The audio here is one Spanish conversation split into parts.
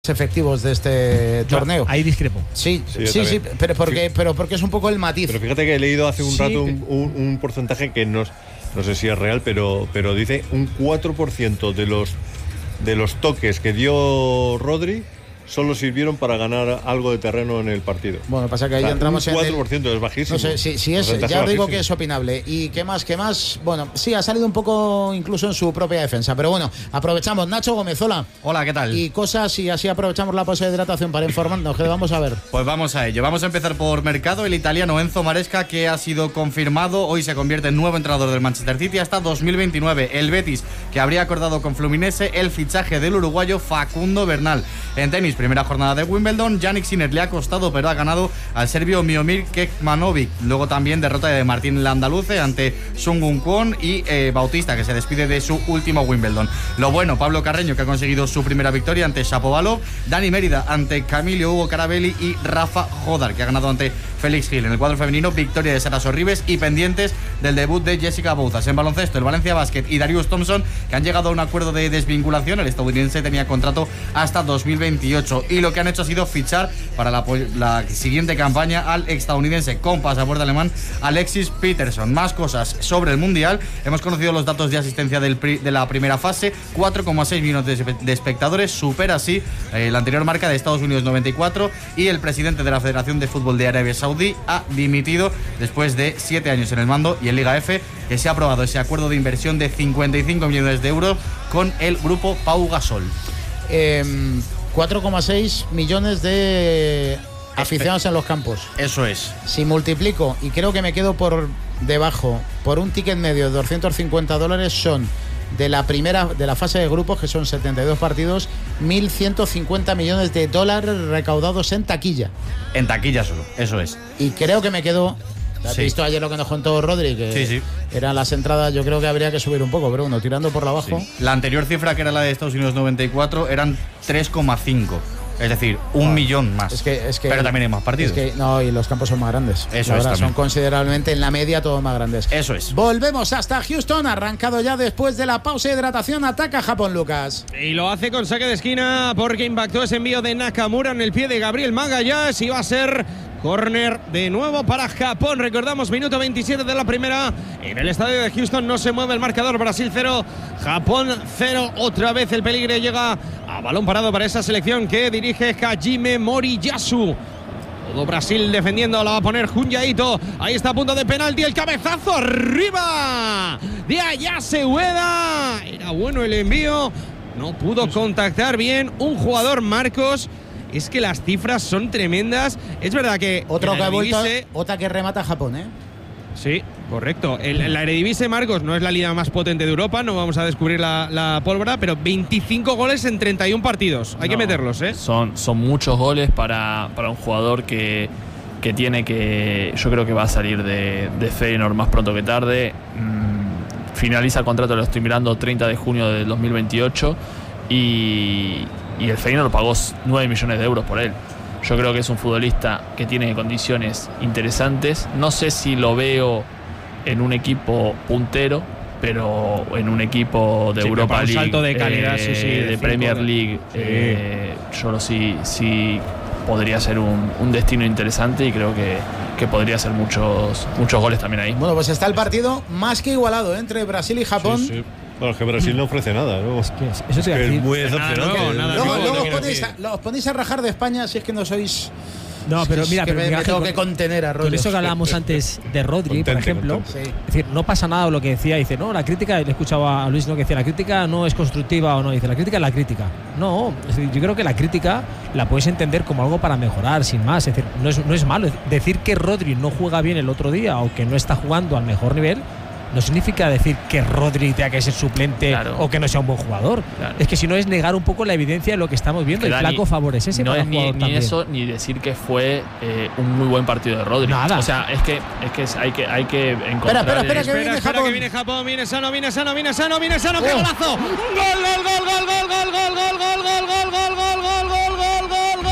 efectivos de este torneo. Ahí discrepo. Sí, pero porque es un poco el matiz. Pero fíjate que he leído hace un rato un porcentaje que no sé si es real, pero dice un 4% de los toques que dio Rodri solo sirvieron para ganar algo de terreno en el partido. Bueno, pasa que ahí entramos en 4% es bajísimo. No sé, si es, ya os digo que es opinable. ¿Y qué más? Bueno, sí, ha salido un poco incluso en su propia defensa. Pero bueno, aprovechamos. Nacho Gómez, hola. Hola, ¿qué tal? Y cosas, y así aprovechamos la pausa de hidratación para informarnos. ¿Qué vamos a ver? Pues vamos a ello. Vamos a empezar por mercado. El italiano Enzo Maresca, que ha sido confirmado. Hoy se convierte en nuevo entrenador del Manchester City hasta 2029. El Betis, que habría acordado con Fluminense el fichaje del uruguayo Facundo Bernal. En tenis, primera jornada de Wimbledon, Jannik Sinner le ha costado, pero ha ganado al serbio Miomir Kekmanovic. Luego también derrota de Martín Landaluce ante Sungun Kwon y Bautista, que se despide de su último Wimbledon. Lo bueno, Pablo Carreño, que ha conseguido su primera victoria ante Shapovalov, Dani Mérida ante Camilo Hugo Carabelli y Rafa Jodar, que ha ganado ante Félix Gil. En el cuadro femenino, victoria de Sara Sorribes y pendientes del debut de Jessica Bouzas. En baloncesto, el Valencia Basket y Darius Thompson, que han llegado a un acuerdo de desvinculación. El estadounidense tenía contrato hasta 2028 y lo que han hecho ha sido fichar para la siguiente campaña al estadounidense con pasaporte alemán Alexis Peterson. Más cosas sobre el Mundial. Hemos conocido los datos de asistencia de la primera fase. 4,6 millones de espectadores. Supera así la anterior marca de Estados Unidos, 94. Y el presidente de la Federación de Fútbol de Arabia Saudí ha dimitido después de 7 años en el mando. Y en Liga F, que se ha aprobado ese acuerdo de inversión de 55 millones de euros con el grupo Pau Gasol. 4,6 millones de aficionados en los campos. Eso es. Si multiplico, y creo que me quedo por debajo, por un ticket medio de $250, son de la fase de grupos, que son 72 partidos, 1.150 millones de dólares recaudados en taquilla. En taquilla solo, eso es. Y creo que me quedo... ¿Has visto ayer lo que nos contó Rodri? Que sí. Eran las entradas, yo creo que habría que subir un poco, pero bueno, tirando por la abajo. Sí. La anterior cifra, que era la de Estados Unidos 94, eran 3,5. Es decir, 1 millón más. Es que, pero también hay más partidos. No, y los campos son más grandes. Eso es. Son considerablemente, en la media, todos más grandes. Eso es. Volvemos hasta Houston, arrancado ya después de la pausa de hidratación. Ataca Japón, Lucas. Y lo hace con saque de esquina porque impactó ese envío de Nakamura en el pie de Gabriel Magalhães y va a ser córner de nuevo para Japón. Recordamos, minuto 27 de la primera. En el estadio de Houston no se mueve el marcador. Brasil 0, Japón 0. Otra vez el peligro llega a balón parado para esa selección que dirige Hajime Moriyasu. Todo Brasil defendiendo, la va a poner Junya Ito. Ahí está a punto de penalti, el cabezazo arriba de Ayase Ueda. Era bueno el envío, no pudo contactar bien un jugador, Marcos. Es que las cifras son tremendas. Es verdad que otro que ha vuelto, otra que remata Japón, ¿eh? Sí, correcto. La Eredivisie, Marcos, no es la liga más potente de Europa, no vamos a descubrir la pólvora, pero 25 goles en 31 partidos. Hay que meterlos, ¿eh? Son muchos goles para un jugador que tiene que... Yo creo que va a salir de Feyenoord más pronto que tarde. Finaliza el contrato, lo estoy mirando, 30 de junio del 2028 y el Feyenoord pagó 9 millones de euros por él. Yo creo que es un futbolista que tiene condiciones interesantes. No sé si lo veo en un equipo puntero, pero en un equipo de Europa League, un salto de calidad, de Premier League, sí podría ser un destino interesante y creo que podría ser muchos goles también ahí. Bueno, pues está el partido más que igualado entre Brasil y Japón. Sí. Bueno, es que Brasil no ofrece nada, ¿no? Eso es muy decepcionante. Luego os ponéis a rajar de España si es que no sois... No, pero mira, me tengo que contener a Rodri. Con eso que hablábamos antes de Rodri, por ejemplo. Sí. Es decir, no pasa nada lo que decía. Dice, no, la crítica, le he escuchado a Luis, ¿no? Que decía, la crítica no es constructiva o no. Dice, la crítica es la crítica. No, es decir, yo creo que la crítica la puedes entender como algo para mejorar, sin más. Es decir, no es malo. Decir que Rodri no juega bien el otro día o que no está jugando al mejor nivel no significa decir que Rodri tenga que ser suplente, claro, o que no sea un buen jugador. Claro. Es que si no es negar un poco la evidencia de lo que estamos viendo. El flaco favorece ese. No para es ni eso, ni decir que fue un muy buen partido de Rodri. Nada. O sea, es que hay que encontrar... Espera, que viene Japón. Que viene Japón, viene sano, ¡qué golazo! ¡Gol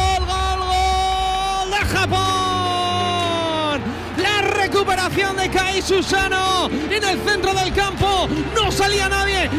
de Japón! La recuperación de Kai Takeshi Sano en el centro del campo. No salía nadie.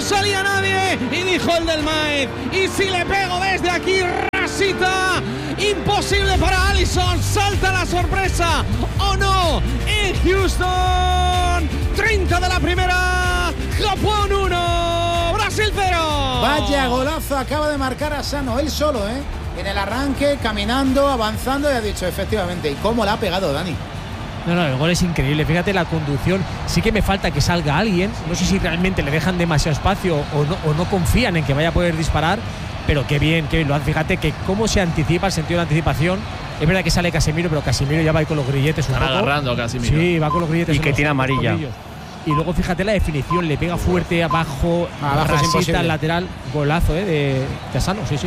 Y dijo el del Maez: y si le pego desde aquí, rasita. Imposible para Alisson. Salta la sorpresa. ¿O no? En Houston. 30 de la primera. Japón 1. Brasil 0. Vaya golazo acaba de marcar a Sano. Él solo, en el arranque, caminando, avanzando. Y ha dicho, efectivamente. ¿Y cómo la ha pegado, Dani? No, el gol es increíble. Fíjate la conducción. Sí que me falta que salga alguien. No sé si realmente le dejan demasiado espacio o no confían en que vaya a poder disparar. Pero qué bien lo hace. Fíjate que cómo se anticipa, el sentido de anticipación. Es verdad que sale Casemiro, pero Casemiro ya va ahí con los grilletes un poco. Están agarrando a Casemiro. Sí, va con los grilletes. Y que tiene amarilla. Y luego fíjate la definición, le pega fuerte abajo es imposible. al lateral. Golazo de Sano, sí.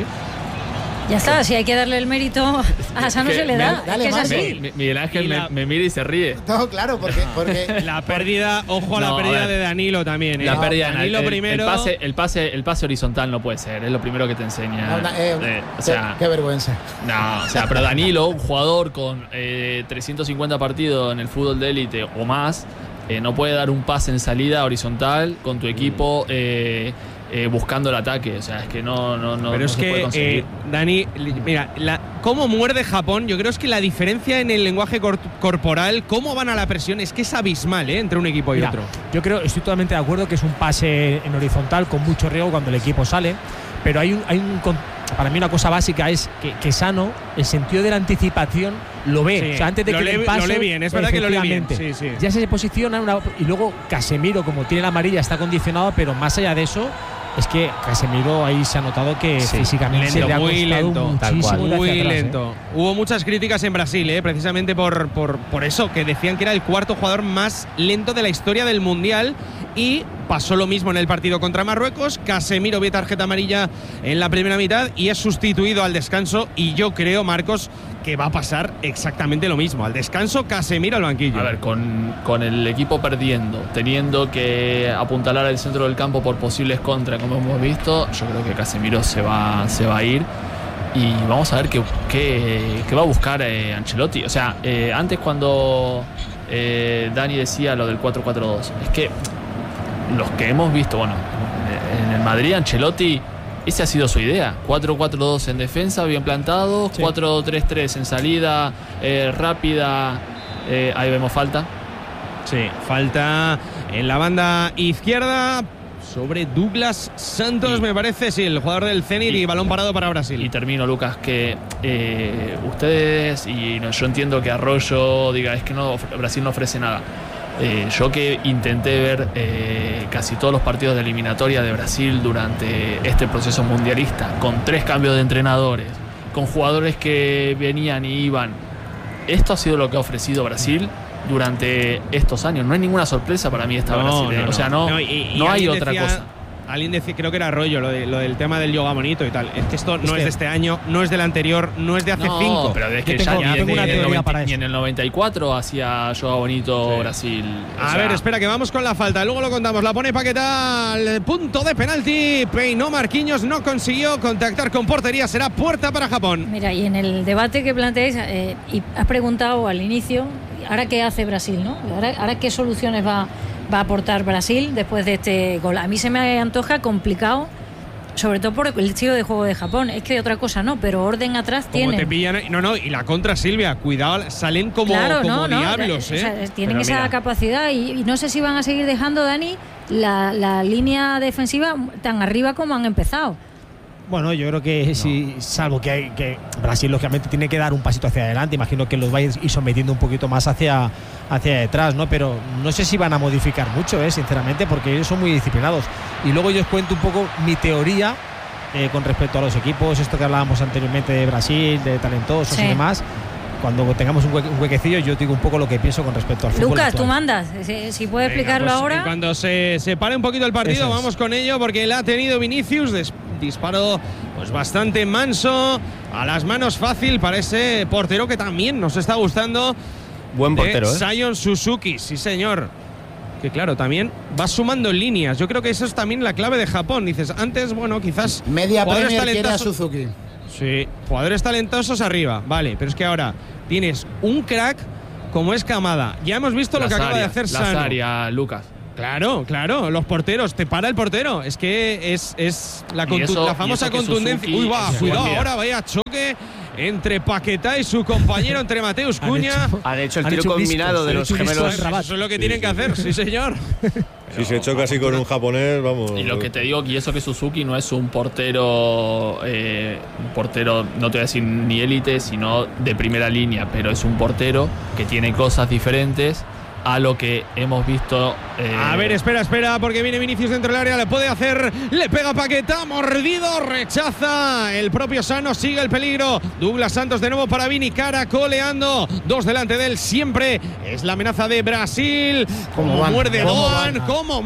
Ya está, si hay que darle el mérito a Sano se le da. Dale, es más, así. Miguel Ángel me mira y se ríe. No, claro, porque La pérdida, ojo a la pérdida de Danilo también. La pérdida en Danilo primero. El pase horizontal no puede ser, es lo primero que te enseña. qué vergüenza. No, pero Danilo, un jugador con 350 partidos en el fútbol de élite o más, no puede dar un pase en salida horizontal con tu equipo buscando el ataque. O sea, es que no Pero es se puede que, conseguir. Dani, mira, cómo muerde Japón, yo creo es que la diferencia en el lenguaje corporal, cómo van a la presión, es que es abismal, entre un equipo y otro. Yo estoy totalmente de acuerdo que es un pase en horizontal con mucho riesgo cuando el equipo sale, pero para mí una cosa básica es que Sano, el sentido de la anticipación, lo ve. Sí, o sea, antes de que el pase, lo lee bien, es verdad que lo lee bien. Sí. Ya se posiciona y luego Casemiro, como tiene la amarilla, está condicionado, pero más allá de eso, es que Casemiro ahí se ha notado que físicamente le ha costado muchísimo. Muy lento. Hubo muchas críticas en Brasil, precisamente por eso, que decían que era el cuarto jugador más lento de la historia del Mundial. Y pasó lo mismo en el partido contra Marruecos. Casemiro ve tarjeta amarilla en la primera mitad y es sustituido al descanso. Y yo creo, Marcos, que va a pasar exactamente lo mismo. Al descanso, Casemiro al banquillo. A ver, con el equipo perdiendo, teniendo que apuntalar al centro del campo por posibles contras, como hemos visto, yo creo que Casemiro se va a ir. Y vamos a ver qué va a buscar Ancelotti. O sea, antes cuando Dani decía lo del 4-4-2, es que los que hemos visto, en el Madrid, Ancelotti, esa ha sido su idea. 4-4-2 en defensa, bien plantado. 4-3-3 en salida rápida. Ahí vemos falta. Sí, falta en la banda izquierda sobre Douglas Santos, me parece, sí, el jugador del Zenit, y balón parado para Brasil. Y termino, Lucas, que ustedes, yo entiendo que Arroyo diga, es que Brasil no ofrece nada. Yo que intenté ver casi todos los partidos de eliminatoria de Brasil durante este proceso mundialista, con 3 cambios de entrenadores, con jugadores que venían y iban, esto ha sido lo que ha ofrecido Brasil durante estos años. No hay ninguna sorpresa para mí esta Brasil. O sea, no hay otra cosa. Alguien decía, creo que era Arroyo, lo del tema del yoga bonito y tal. Es que esto no es de este año, no es del anterior, no es de hace 5. Pero es que ni en el 94 hacía yoga bonito Brasil. A ver, espera, que vamos con la falta. Luego lo contamos. La pone Paquetá al punto de penalti. Peinó Marquinhos, no consiguió contactar con portería. Será puerta para Japón. Mira, y en el debate que planteáis, y has preguntado al inicio, ¿ahora qué hace Brasil, no? ¿Ahora qué soluciones va a aportar Brasil después de este gol? A mí se me antoja complicado, sobre todo por el estilo de juego de Japón. Es que de otra cosa no, pero orden atrás tienen. Te pillan, y la contra, Silvia, cuidado, salen como diablos. O sea, tienen esa capacidad y no sé si van a seguir dejando, Dani, la línea defensiva tan arriba como han empezado. Bueno, yo creo que sí, salvo que Brasil lógicamente tiene que dar un pasito hacia adelante. Imagino que los va a ir sometiendo un poquito más hacia detrás, ¿no? Pero no sé si van a modificar mucho, sinceramente, porque ellos son muy disciplinados. Y luego yo os cuento un poco mi teoría con respecto a los equipos, esto que hablábamos anteriormente de Brasil, de talentosos y demás. Cuando tengamos un huequecillo, yo digo un poco lo que pienso con respecto al fútbol. Lucas, actual. tú mandas, si puedes explicarlo ahora. Cuando se pare un poquito el partido, vamos con ello, porque la ha tenido Vinicius. Disparo pues bastante manso, a las manos fácil para ese portero que también nos está gustando. Buen portero, Sion Suzuki, sí señor. Que claro, también va sumando líneas. Yo creo que eso es también la clave de Japón. Dices, antes, quizás media Premier quiere a Suzuki. Sí, jugadores talentosos arriba, vale, pero es que ahora tienes un crack como es Kamada. Ya hemos visto lo que acaba de hacer Sano. Lazaria, Lucas. Claro, los porteros, te para el portero. Es que es la famosa contundencia. Suzuki, Uy, va, cuidado, ahora vaya choque entre Paquetá y su compañero, entre Mateus Cunha. Han hecho el tiro combinado de los gemelos. Eso es lo que tienen que hacer, sí señor. Si se choca así con un japonés, vamos. Y lo que te digo, y eso que Suzuki no es un portero, no te voy a decir ni élite, sino de primera línea, pero es un portero que tiene cosas diferentes a lo que hemos visto. A ver, espera, porque viene Vinicius dentro del área, le puede hacer, le pega Paquetá, mordido, rechaza el propio Sano, sigue el peligro. Douglas Santos de nuevo para Vini, caracoleando, 2 delante de él, siempre es la amenaza de Brasil. Cómo muerde Doan,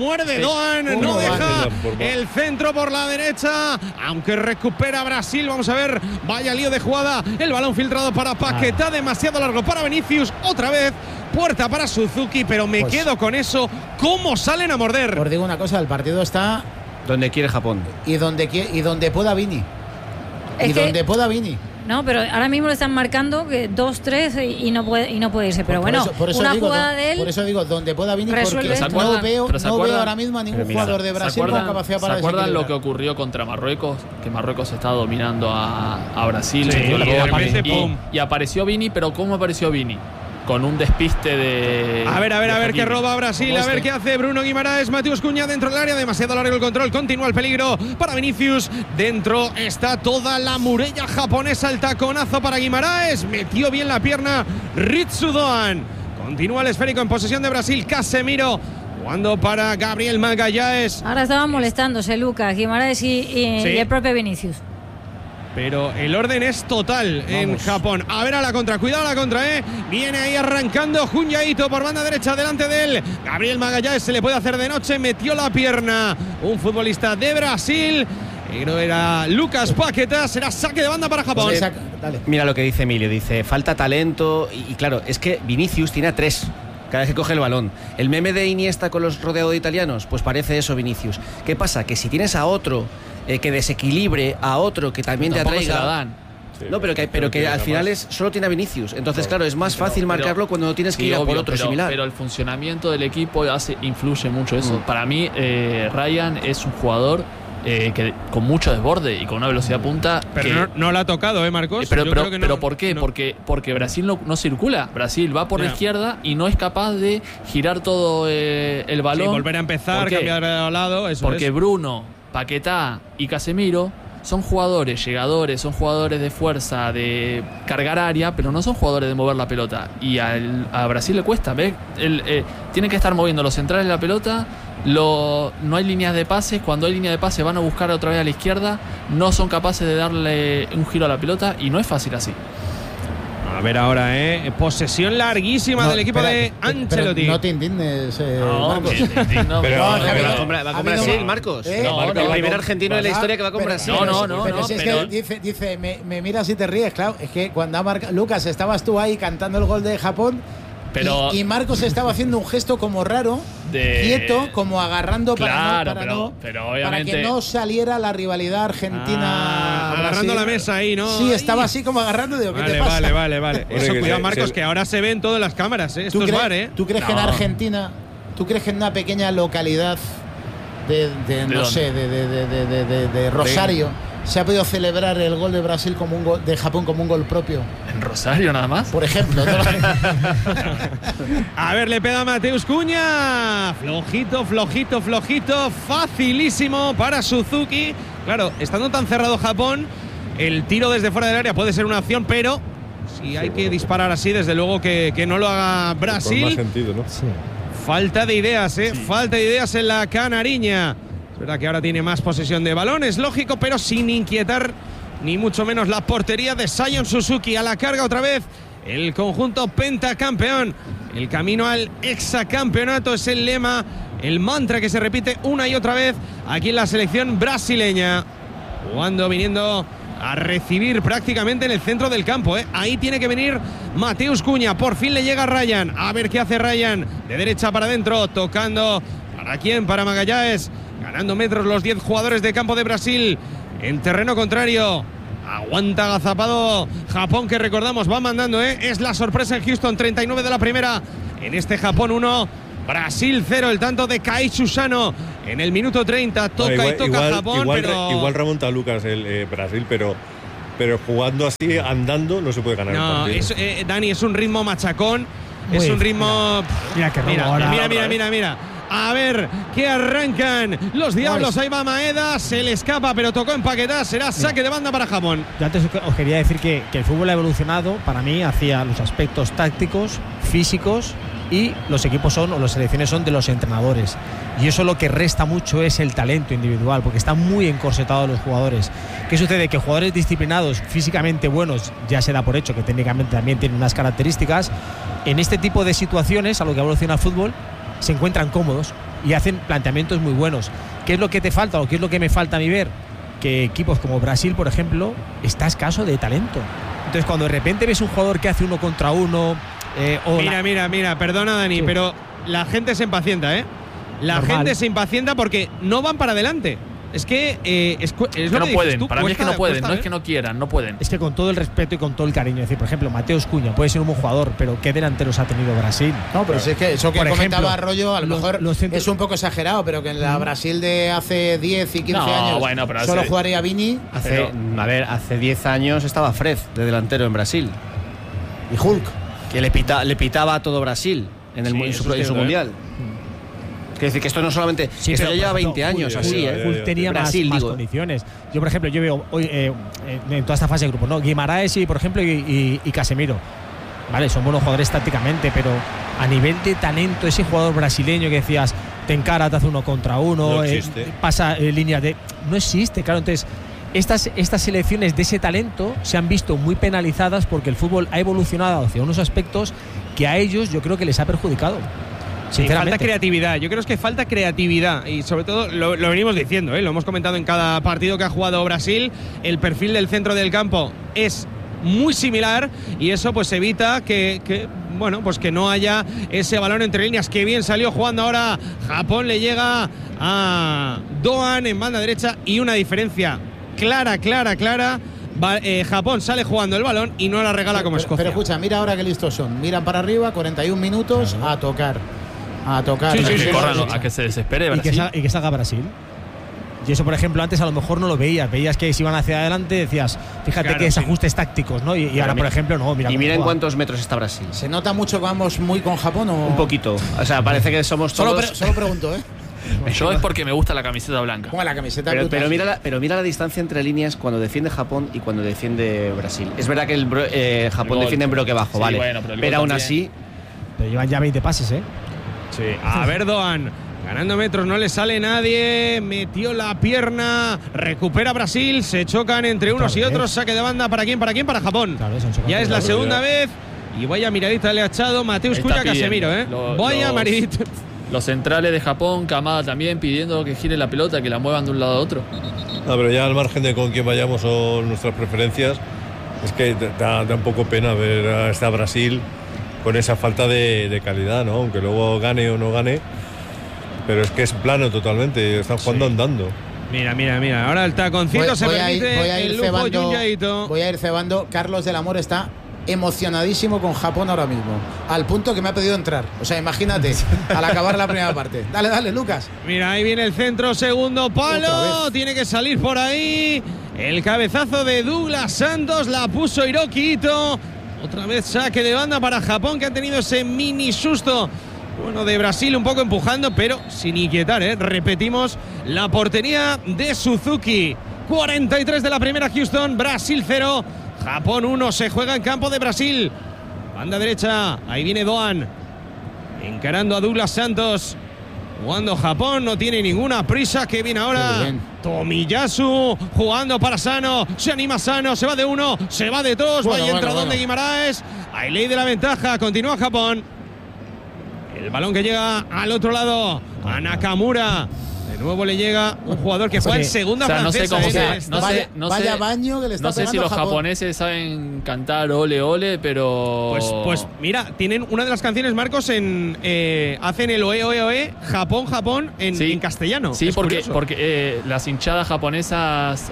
no deja el centro por la derecha, aunque recupera Brasil. Vamos a ver, vaya lío de jugada, el balón filtrado para Paquetá, demasiado largo para Vinicius, otra vez. Puerta para Suzuki, pero me quedo con eso. ¿Cómo salen a morder? Os digo una cosa, el partido está Donde quiere Japón. y donde pueda Vini. Donde pueda Vini. No, pero ahora mismo lo están marcando que 2-3 y no puede irse. Pero bueno, por eso una digo, jugada de él. Por eso digo, donde pueda Vini, resuelve porque no veo ahora mismo a ningún jugador de Brasil con capacidad para ¿Se acuerdan desequilibrar? lo que ocurrió contra Marruecos? Que Marruecos está dominando a Brasil. Sí, y de repente, pum. y apareció Vini, pero ¿cómo apareció Vini? Con un despiste de. A ver qué roba Brasil, Como a ver qué hace Bruno Guimaraes, Mateus Cunha dentro del área, demasiado largo el control, continúa el peligro para Vinicius, dentro está toda la muralla japonesa, el taconazo para Guimaraes, metió bien la pierna Ritsu Doan, continúa el esférico en posesión de Brasil, Casemiro jugando para Gabriel Magallanes. Ahora estaban molestándose Lucas, Guimaraes y el propio Vinicius. Pero el orden es total en Japón. A ver a la contra, cuidado a la contra, Viene ahí arrancando Junyaito por banda derecha delante de él. Gabriel Magallanes se le puede hacer de noche, metió la pierna. Un futbolista de Brasil. Era Lucas Paquetá, será saque de banda para Japón. Dale. Mira lo que dice Emilio, dice falta talento y claro, es que Vinicius tiene a 3 cada vez que coge el balón. El meme de Iniesta con los rodeados de italianos, pues parece eso Vinicius. ¿Qué pasa? Que si tienes a otro que desequilibre, a otro que también te atraiga. Se la dan. Sí, no, pero que al final solo tiene a Vinicius. Entonces, claro, es más fácil marcarlo cuando no tienes que ir a por otro similar. Pero el funcionamiento del equipo influye mucho eso. Para mí, Ryan es un jugador que con mucho desborde y con una velocidad punta. Pero no la ha tocado, Marcos. Pero ¿por qué? No. Porque Brasil no circula. Brasil va por la izquierda y no es capaz de girar todo el balón. Sí, volver a empezar, cambiar de lado. Porque Bruno, Paquetá y Casemiro son jugadores llegadores, son jugadores de fuerza, de cargar área, pero no son jugadores de mover la pelota. Y a Brasil le cuesta, ¿ves? Tienen que estar moviendo los centrales de la pelota. No hay líneas de pases. Cuando hay línea de pase van a buscar otra vez a la izquierda. No son capaces de darle un giro a la pelota y no es fácil así. A ver ahora, posesión larguísima del equipo de Ancelotti. No te indignes, Marcos. Va con Brasil, Marcos. El primer argentino de la historia que va con Brasil. Dice, me miras y te ríes, claro. Es que cuando Lucas, estabas tú ahí cantando el gol de Japón. Y Marcos estaba haciendo un gesto como raro, quieto, como agarrando para que no saliera la rivalidad Argentina. Agarrando la mesa ahí, ¿no? Sí, estaba así como agarrando. Digo, ¿qué te pasa? Vale. Eso, cuidado, Marcos, que ahora se ve en todas las cámaras. Esto es VAR, ¿Tú crees que en Argentina, en una pequeña localidad de Rosario, se ha podido celebrar el gol de Brasil como un gol de Japón como un gol propio? ¿En Rosario nada más? Por ejemplo. A ver, le pega Mateus Cunha. Flojito. Facilísimo para Suzuki. Claro, estando tan cerrado Japón, el tiro desde fuera del área puede ser una opción, pero si hay que disparar así, desde luego que no lo haga Brasil. Con más sentido, ¿no? Sí. Falta de ideas, Sí. Falta de ideas en la canariña. Es verdad que ahora tiene más posesión de balón, es lógico, pero sin inquietar ni mucho menos la portería de Sion Suzuki. A la carga otra vez el conjunto pentacampeón. El camino al hexacampeonato es el lema, el mantra que se repite una y otra vez aquí en la selección brasileña. Viniendo a recibir prácticamente en el centro del campo. Ahí tiene que venir Mateus Cunha. Por fin le llega Ryan. A ver qué hace Ryan. De derecha para adentro, tocando. ¿Para quién? Para Magallanes. Ganando metros los 10 jugadores de campo de Brasil en terreno contrario. Aguanta agazapado Japón, que recordamos va mandando, es la sorpresa en Houston. 39 de la primera. En este Japón 1, Brasil 0. El tanto de Kai Susano en el minuto 30. Toca Japón. Igual remonta Lucas el Brasil, pero jugando así, andando, no se puede ganar el partido. Dani, es un ritmo machacón. Muy es un ritmo. Mira que robo ahora. Mira. A ver, que arrancan los diablos. Ahí va Maeda, se le escapa, pero tocó empaquetar. Será saque de banda para Japón. Yo antes os quería decir que el fútbol ha evolucionado para mí hacia los aspectos tácticos, físicos, y los equipos o las selecciones son de los entrenadores. Y eso lo que resta mucho es el talento individual, porque están muy encorsetados los jugadores. ¿Qué sucede? Que jugadores disciplinados, físicamente buenos, ya se da por hecho que técnicamente también tienen unas características. En este tipo de situaciones, a lo que evoluciona el fútbol, se encuentran cómodos y hacen planteamientos muy buenos. ¿Qué es lo que te falta o qué es lo que me falta a mí ver? Que equipos como Brasil, por ejemplo, está escaso de talento. Entonces, cuando de repente ves un jugador que hace 1 contra 1… Mira, perdona Dani, pero la gente se impacienta, La gente se impacienta porque no van para adelante. Es que es lo no que pueden, tú, para mí es que no pueden, no es que no quieran, no pueden. Es que con todo el respeto y con todo el cariño, es decir, por ejemplo, Mateus Cunha puede ser un buen jugador, pero ¿qué delanteros ha tenido Brasil? No, pero es que eso que por comentaba ejemplo, Arroyo, a lo mejor es un poco exagerado, pero que en la Brasil de hace 10 y 15 años pero solo jugaría Vini. Hace 10 años estaba Fred de delantero en Brasil. Y Hulk. Que le pitaba a todo Brasil en su mundial. Es decir, que esto no solamente. Esto ya lleva 20 años así, Hulk tenía Brasil, más condiciones. Yo, por ejemplo, veo hoy en toda esta fase de grupo, ¿no? Guimaraes y, por ejemplo, y Casemiro. Vale, son buenos jugadores tácticamente, pero a nivel de talento, ese jugador brasileño que decías, te encara, te hace 1 contra 1, pasa líneas de. No existe, claro. Entonces, estas selecciones de ese talento se han visto muy penalizadas porque el fútbol ha evolucionado hacia unos aspectos que a ellos yo creo que les ha perjudicado. Sí, falta creatividad. Yo creo que falta creatividad y sobre todo lo venimos diciendo, lo hemos comentado en cada partido que ha jugado Brasil. El perfil del centro del campo es muy similar y eso pues evita que no haya ese balón entre líneas. Que bien salió jugando ahora Japón, le llega a Doan en banda derecha y una diferencia clara. Japón sale jugando el balón y no la regala como Escocia. Pero escucha, mira ahora qué listos son. Miran para arriba, 41 minutos, a tocar. Sí, corran, a que se desespere Brasil. Y que salga Brasil. Y eso, por ejemplo, antes a lo mejor no lo veías que si iban hacia adelante decías, fíjate que es ajustes tácticos, ¿no? Y ahora, por ejemplo, no. Mira en cuántos metros está Brasil. ¿Se nota mucho que vamos muy con Japón o...? Un poquito. O sea, parece que somos todos… Solo pregunto, Yo es porque me gusta la camiseta blanca. Como la camiseta pero mira la distancia entre líneas cuando defiende Japón y cuando defiende Brasil. Es verdad que Japón defiende en bloque bajo, vale. Bueno, pero aún así… Pero llevan ya 20 pases, Sí. A ver, Doan, ganando metros, no le sale nadie, metió la pierna, recupera Brasil, se chocan entre unos y otros, saque de banda, ¿para quién? Para Japón. Claro, ya es la segunda vez y vaya miradita le ha echado Mateus Cunha Casemiro, vaya maridito. Los centrales de Japón, Kamada también pidiendo que gire la pelota, que la muevan de un lado a otro. No, pero ya al margen de con quién vayamos o nuestras preferencias, es que da un poco pena ver a esta Brasil con esa falta de calidad, ¿no? Aunque luego gane o no gane, pero es que es plano totalmente, están jugando andando. Mira, ahora el taconcito se permite el lujo Junyaito. Voy a ir cebando. Carlos del Amor está emocionadísimo con Japón ahora mismo, al punto que me ha pedido entrar. O sea, imagínate, al acabar la primera parte. Dale, Lucas. Mira, ahí viene el centro, segundo palo, tiene que salir por ahí. El cabezazo de Douglas Santos, la puso Hiroki Ito. Otra vez saque de banda para Japón, que ha tenido ese mini susto. Bueno, de Brasil un poco empujando, pero sin inquietar, Repetimos, la portería de Suzuki. 43 de la primera, Houston, Brasil 0, Japón 1. Se juega en campo de Brasil. Banda derecha, ahí viene Doan, encarando a Douglas Santos. Jugando Japón, no tiene ninguna prisa. Que viene ahora Tomiyasu, jugando para Sano. Se anima Sano, se va de 1, se va de 2. Vaya entradón de Guimaraes. Hay ley de la ventaja, continúa Japón. El balón que llega al otro lado, a Nakamura. De nuevo le llega un jugador que juega en segunda francesa. Vaya baño que le está No sé si los japoneses saben cantar ole ole, pero... Pues mira, tienen una de las canciones, Marcos, hacen el oe oe oe, Japón, Japón en castellano. Sí, porque las hinchadas japonesas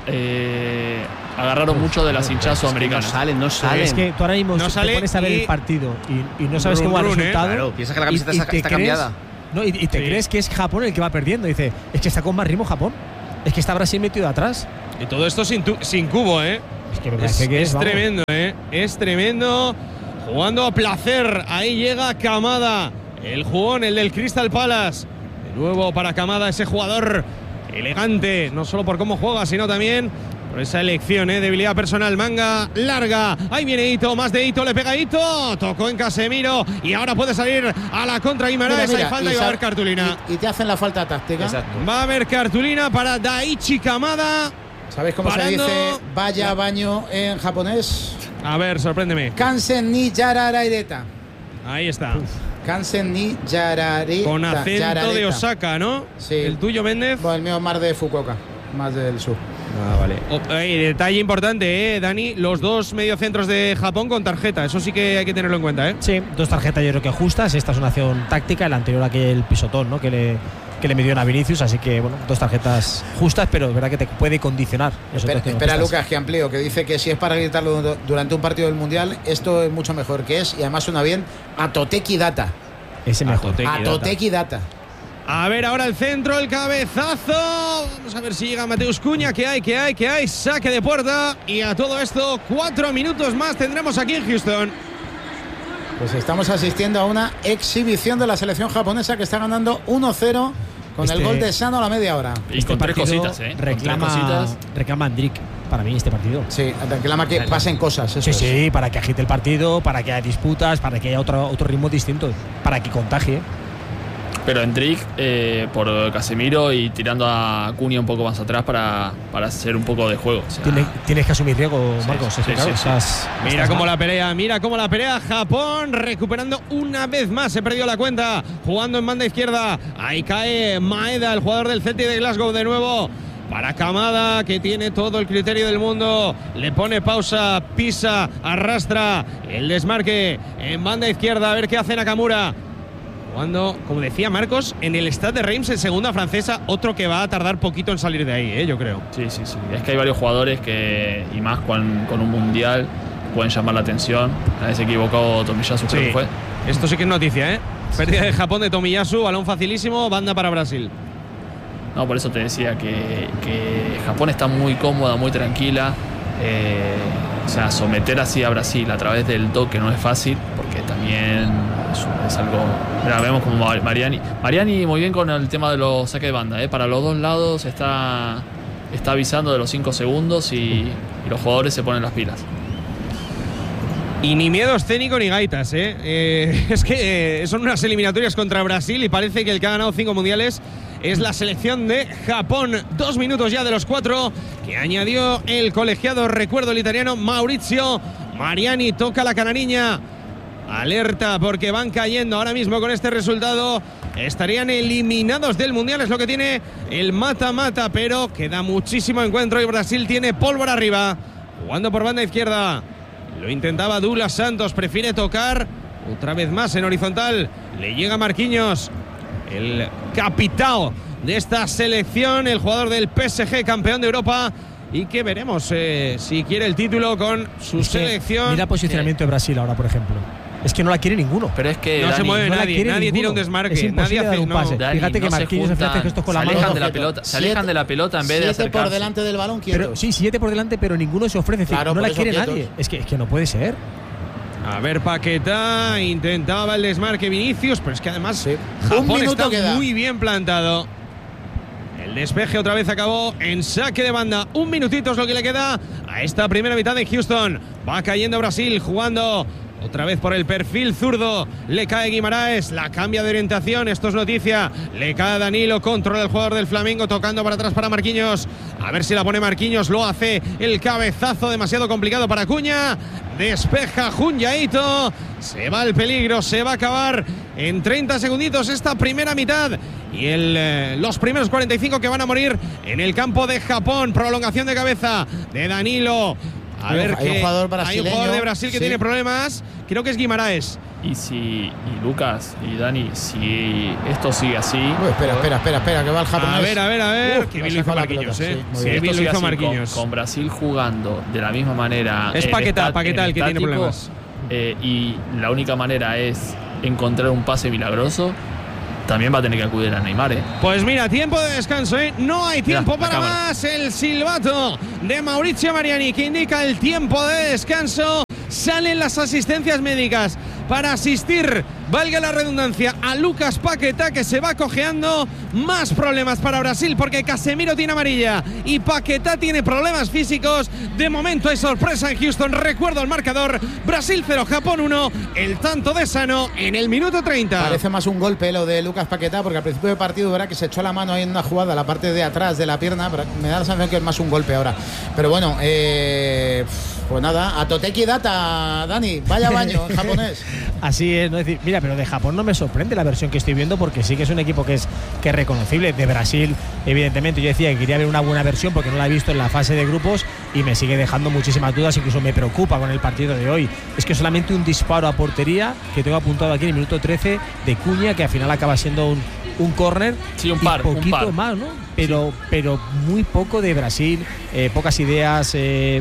agarraron mucho de las hinchadas sudamericanas. No salen. Es que tú ahora mismo te pones a ver el partido y no sabes cómo va el resultado. Claro, piensas que la camiseta está cambiada. No, y te crees que es Japón el que va perdiendo. Dice, es que está con más ritmo Japón. Es que está Brasil metido atrás. Y todo esto sin cubo, ¿eh? Es que me parece que es tremendo, ¿eh? Es tremendo. Jugando a placer. Ahí llega Kamada. El jugón, el del Crystal Palace. De nuevo para Kamada, ese jugador elegante. No solo por cómo juega, sino también por esa elección, debilidad personal. Manga larga. Ahí viene Ito, más de Ito, le pega Ito. Tocó en Casemiro y ahora puede salir a la contra Guimaraes. Hay falta y va a haber cartulina. Y te hacen la falta táctica. Exacto. Va a haber cartulina para Daichi Kamada. ¿Sabéis cómo se dice vaya baño en japonés? A ver, sorpréndeme. Kansen ni yararaireta. Ahí está. Kansen ni yarareta. Con acento de Osaka, ¿no? Sí. ¿El tuyo, Méndez? Bueno, el mío es más de Fukuoka, más del sur. Vale. Detalle importante, Dani. Los dos mediocentros de Japón con tarjeta. Eso sí que hay que tenerlo en cuenta, Sí, dos tarjetas yo creo que justas. Esta es una acción táctica. La anterior aquel pisotón, ¿no? Que le midió a Vinicius. Así que, bueno, dos tarjetas justas, pero es verdad que te puede condicionar. Espera Lucas, que amplío, que dice que si es para gritarlo durante un partido del Mundial, esto es mucho mejor que es. Y además suena bien a Toteki Data. Ese mejor. A Toteki Data. A ver ahora el centro, el cabezazo. Vamos a ver si llega Mateus Cunha. Que hay. Saque de puerta. Y a todo esto, 4 minutos más tendremos aquí en Houston. Pues estamos asistiendo a una exhibición de la selección japonesa que está ganando 1-0 con el gol de Sano a la media hora. Y con tres cositas, Reclama Andrick para mí este partido. Sí, reclama que pasen cosas. Sí, para que agite el partido, para que haya disputas, para que haya otro ritmo distinto, para que contagie. Pero Endrick por Casemiro y tirando a Cunha un poco más atrás para hacer un poco de juego. O sea, tienes que asumir riesgo, Marcos. Sí. Mira cómo la pelea Japón, recuperando una vez más. Se perdió la cuenta, jugando en banda izquierda. Ahí cae Maeda, el jugador del Celtic de Glasgow, de nuevo. Para Kamada, que tiene todo el criterio del mundo. Le pone pausa, pisa, arrastra. El desmarque en banda izquierda. A ver qué hace Nakamura. Cuando, como decía Marcos, en el Stade de Reims, en segunda francesa, otro que va a tardar poquito en salir de ahí, yo creo. Sí. Es que hay varios jugadores que, y más con un mundial, pueden llamar la atención. A vez se equivocó Tomiyasu, creo que fue. Esto sí que es noticia, Pérdida de Japón de Tomiyasu, balón facilísimo, banda para Brasil. No, por eso te decía que Japón está muy cómoda, muy tranquila. O sea, someter así a Brasil a través del toque no es fácil, porque también es algo... Mira, vemos como Mariani muy bien con el tema de los saques de banda, para los dos lados está avisando de los 5 segundos y los jugadores se ponen las pilas. Y ni miedo escénico ni gaitas, es que son unas eliminatorias contra Brasil y parece que el que ha ganado 5 mundiales es la selección de Japón. 2 minutos ya de los 4 que añadió el colegiado, recuerdo, el italiano Maurizio Mariani. Toca la canariña. Alerta porque van cayendo ahora mismo con este resultado. Estarían eliminados del Mundial, es lo que tiene el mata-mata, pero queda muchísimo encuentro y Brasil tiene pólvora arriba. Jugando por banda izquierda. Lo intentaba Douglas Santos, prefiere tocar otra vez más en horizontal. Le llega Marquinhos, el capitán de esta selección, el jugador del PSG, campeón de Europa, y que veremos si quiere el título con su selección. Mira el posicionamiento de Brasil ahora, por ejemplo. Es que no la quiere ninguno. Pero es que no Dani, se mueve nadie tira un desmarque. Es imposible nadie dar un pase. Dani, fíjate que Marquinhos se hace gestos con la mano. Se alejan de la pelota en vez de acercarse. 7 por delante del balón, quietos. Pero, sí, 7 por delante, pero ninguno se ofrece. Claro, no la quiere quietos. nadie. Es que no puede ser. A ver, Paquetá intentaba el desmarque Vinicius, pero es que además Japón está muy bien plantado. El despeje otra vez acabó en saque de banda. 1 minutito es lo que le queda a esta primera mitad de Houston. Va cayendo Brasil, jugando Otra vez por el perfil zurdo. Le cae Guimaraes. La cambia de orientación. Esto es noticia. Le cae Danilo. Controla el jugador del Flamengo. Tocando para atrás para Marquinhos. A ver si la pone Marquinhos. Lo hace. El cabezazo demasiado complicado para Acuña. Despeja Junyaito. Se va el peligro. Se va a acabar en 30 segunditos esta primera mitad. Y los primeros 45 que van a morir en el campo de Japón. Prolongación de cabeza de Danilo. Hay un jugador de Brasil que tiene problemas. Creo que es Guimaraes. Y Lucas y Dani, si esto sigue así. Espera, que va el japonés. A ver. Qué bien lo hizo Marquinhos, Si esto sigue así, con Brasil jugando de la misma manera. Es Paquetá el que tiene problemas. Y la única manera es encontrar un pase milagroso. También va a tener que acudir a Neymar, Pues mira, tiempo de descanso, No hay tiempo para más. El silbato de Mauricio Mariani que indica el tiempo de descanso. Salen las asistencias médicas para asistir, valga la redundancia, a Lucas Paquetá, que se va cojeando. Más problemas para Brasil porque Casemiro tiene amarilla y Paquetá tiene problemas físicos. De momento hay sorpresa en Houston. Recuerdo el marcador: Brasil 0, Japón 1. El tanto de Sano en el minuto 30. Parece más un golpe lo de Lucas Paquetá, porque al principio del partido verá que se echó la mano ahí en una jugada, la parte de atrás de la pierna. Me da la sensación que es más un golpe ahora. Pero bueno, pues nada, a Toteki Data, Dani, vaya baño en japonés. Así es, ¿no? Es decir, mira, pero de Japón no me sorprende la versión que estoy viendo, porque sí que es un equipo que es reconocible. De Brasil, evidentemente, yo decía que quería ver una buena versión porque no la he visto en la fase de grupos y me sigue dejando muchísimas dudas. Incluso me preocupa con el partido de hoy. Es que solamente un disparo a portería que tengo apuntado aquí en el minuto 13 de Cuña, que al final acaba siendo un córner. Sí, un par. Más, ¿no? Pero muy poco de Brasil, pocas ideas,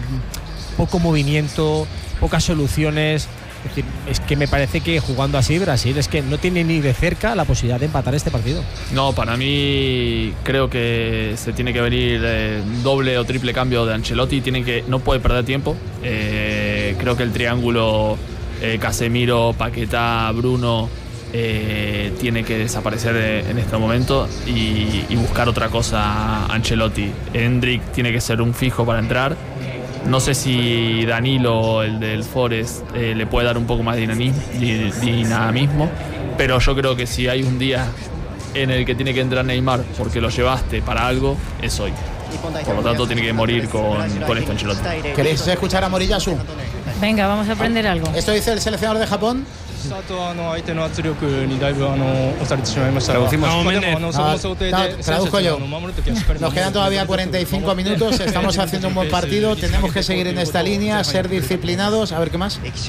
poco movimiento, pocas soluciones. Es decir, es que me parece que jugando así Brasil es que no tiene ni de cerca la posibilidad de empatar este partido. No, para mí creo que se tiene que venir doble o triple cambio de Ancelotti. No puede perder tiempo. Creo que el triángulo Casemiro, Paquetá, Bruno tiene que desaparecer en este momento y buscar otra cosa Ancelotti. Endrick tiene que ser un fijo para entrar. No sé si Danilo, el del Forest, le puede dar un poco más de dinamismo, pero yo creo que si hay un día en el que tiene que entrar Neymar porque lo llevaste para algo, es hoy. Por lo tanto, tiene que morir con esto Ancelotti. ¿Queréis escuchar a Moriyasu? Venga, vamos a aprender algo. Esto dice el seleccionador de Japón. Traduzco yo. Nos quedan todavía 45 minutos. Estamos haciendo un buen partido. Tenemos que seguir en esta línea, ser disciplinados. A ver, ¿qué más? Sí.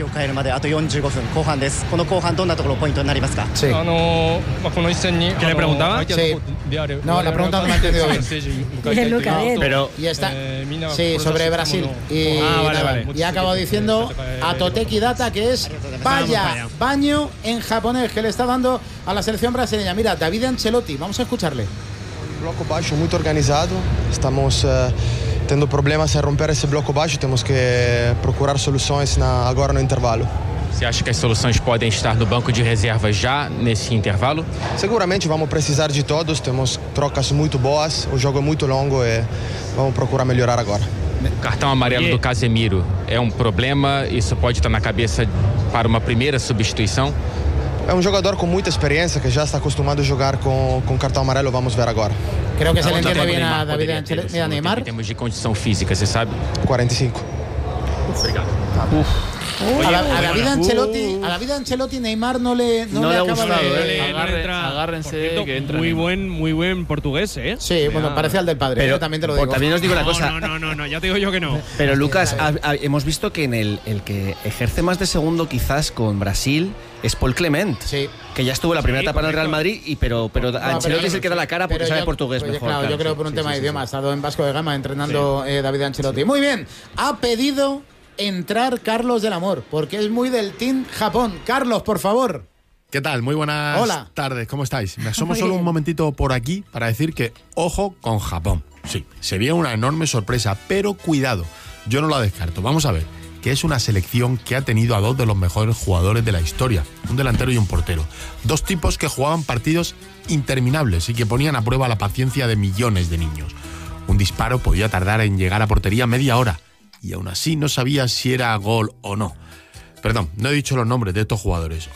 ¿Qué le preguntaba? Sí. No, la pregunta no me ha entendido bien. Pero y está. Sí, sobre Brasil. Y vale. Y ha acabado diciendo a Toteki Data que es vaya baño en japonés que le está dando a la selección brasileña. Mira, David Ancelotti, vamos a escucharle. Bloco baixo muy organizado, estamos tendo problemas en romper esse bloco baixo, temos que procurar soluções agora no intervalo. Você acha que as soluções podem estar no banco de reservas já nesse intervalo? Seguramente vamos precisar de todos, temos trocas muito boas, o jogo é muito longo e vamos procurar melhorar agora. O cartão amarelo do Casemiro é problema? Isso pode estar na cabeça para uma primeira substituição? É jogador com muita experiência que já está acostumado a jogar com cartão amarelo, vamos ver agora. Creo que se le entiende bien a David Ancelotti. A Neymar. Em termos de condição física, você sabe? 45. Obrigado. A David Ancelotti Neymar no le ha gustado. Agárrense que entra. Muy buen portugués, Sí, bueno, parece al del padre, pero también te lo digo. También os digo una cosa. No, ya te digo yo que no. Pero Lucas, hemos visto que en el que ejerce más de segundo quizás con Brasil es Paul Clement. Sí. Que ya estuvo la primera etapa en el Real Madrid, pero Ancelotti es el que da la cara porque sabe portugués mejor. Claro, yo creo por un tema de idioma. Ha estado en Vasco de Gama entrenando David Ancelotti. Muy bien, ha pedido entrar Carlos del Amor, porque es muy del Team Japón. Carlos, por favor. ¿Qué tal? Muy buenas tardes, ¿cómo estáis? Me asomo solo un momentito por aquí para decir que ojo con Japón. Sí, sería una enorme sorpresa, pero cuidado, yo no la descarto. Vamos a ver, que es una selección que ha tenido a dos de los mejores jugadores de la historia, un delantero y un portero. Dos tipos que jugaban partidos interminables y que ponían a prueba la paciencia de millones de niños. Un disparo podía tardar en llegar a portería media hora y aún así no sabía si era gol o no. Perdón, no he dicho los nombres de estos jugadores.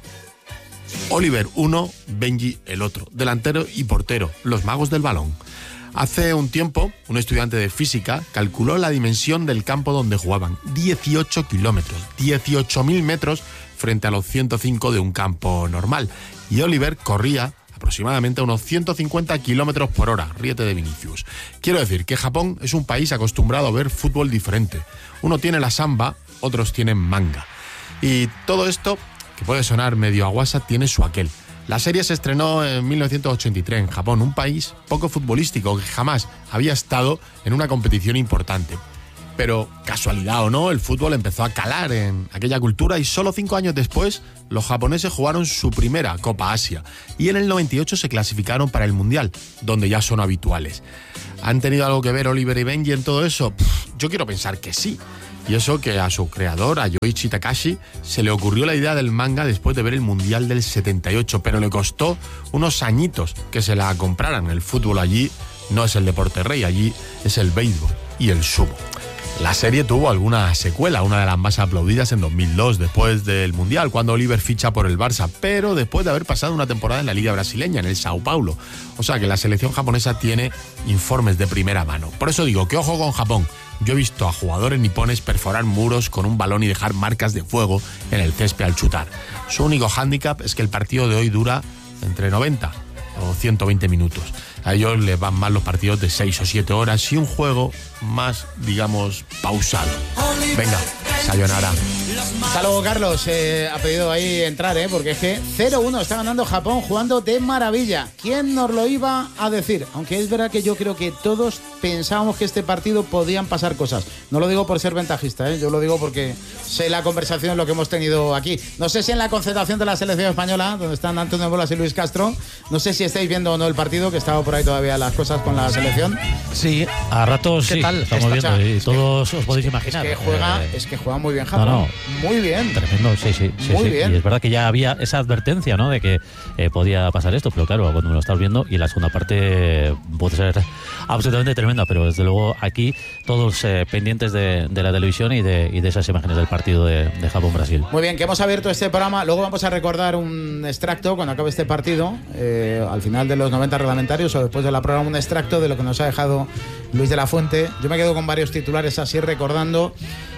Oliver uno, Benji el otro, delantero y portero, los magos del balón. Hace un tiempo, un estudiante de física calculó la dimensión del campo donde jugaban, 18 kilómetros, 18.000 metros frente a los 105 de un campo normal. Y Oliver corría aproximadamente a unos 150 kilómetros por hora. Ríete de Vinicius. Quiero decir que Japón es un país acostumbrado a ver fútbol diferente. Uno tiene la samba, otros tienen manga. Y todo esto, que puede sonar medio aguasa, tiene su aquel. La serie se estrenó en 1983 en Japón, un país poco futbolístico que jamás había estado en una competición importante. Pero, casualidad o no, el fútbol empezó a calar en aquella cultura y solo 5 años después los japoneses jugaron su primera Copa Asia y en el 98 se clasificaron para el Mundial, donde ya son habituales. ¿Han tenido algo que ver Oliver y Benji en todo eso? Yo quiero pensar que sí. Y eso que a su creador, a Yoichi Takashi, se le ocurrió la idea del manga después de ver el Mundial del 78, pero le costó unos añitos que se la compraran. El fútbol allí no es el deporte rey, allí es el béisbol y el sumo. La serie tuvo alguna secuela, una de las más aplaudidas en 2002, después del Mundial, cuando Oliver ficha por el Barça, pero después de haber pasado una temporada en la Liga Brasileña, en el Sao Paulo. O sea que la selección japonesa tiene informes de primera mano. Por eso digo que ojo con Japón. Yo he visto a jugadores nipones perforar muros con un balón y dejar marcas de fuego en el césped al chutar. Su único hándicap es que el partido de hoy dura entre 90 o 120 minutos. A ellos les van mal los partidos de 6 o 7 horas y un juego más, digamos, pausado. Venga, sayonara. Hasta luego, Carlos. Ha pedido ahí entrar, porque es que 0-1 está ganando Japón jugando de maravilla. ¿Quién nos lo iba a decir? Aunque es verdad que yo creo que todos pensábamos que este partido podían pasar cosas. No lo digo por ser ventajista, yo lo digo porque sé la conversación, lo que hemos tenido aquí. No sé si en la concentración de la selección española, donde están Antonio Bolas y Luis Castro, no sé si estáis viendo o no el partido, que estaba por ahí todavía las cosas con la selección. Sí, a ratos sí, estamos viendo y todos os podéis imaginar. Es que juega muy bien Japón. No. Muy bien. Tremendo, sí. Muy bien. Y es verdad que ya había esa advertencia, ¿no?, de que podía pasar esto, pero claro, cuando me lo estás viendo, y la segunda parte puede ser absolutamente tremenda, pero desde luego aquí todos pendientes de la televisión y de esas imágenes del partido de Japón-Brasil. Muy bien, que hemos abierto este programa. Luego vamos a recordar un extracto cuando acabe este partido, al final de los 90 reglamentarios o después de la programa, un extracto de lo que nos ha dejado Luis de la Fuente. Yo me quedo con varios titulares así recordando.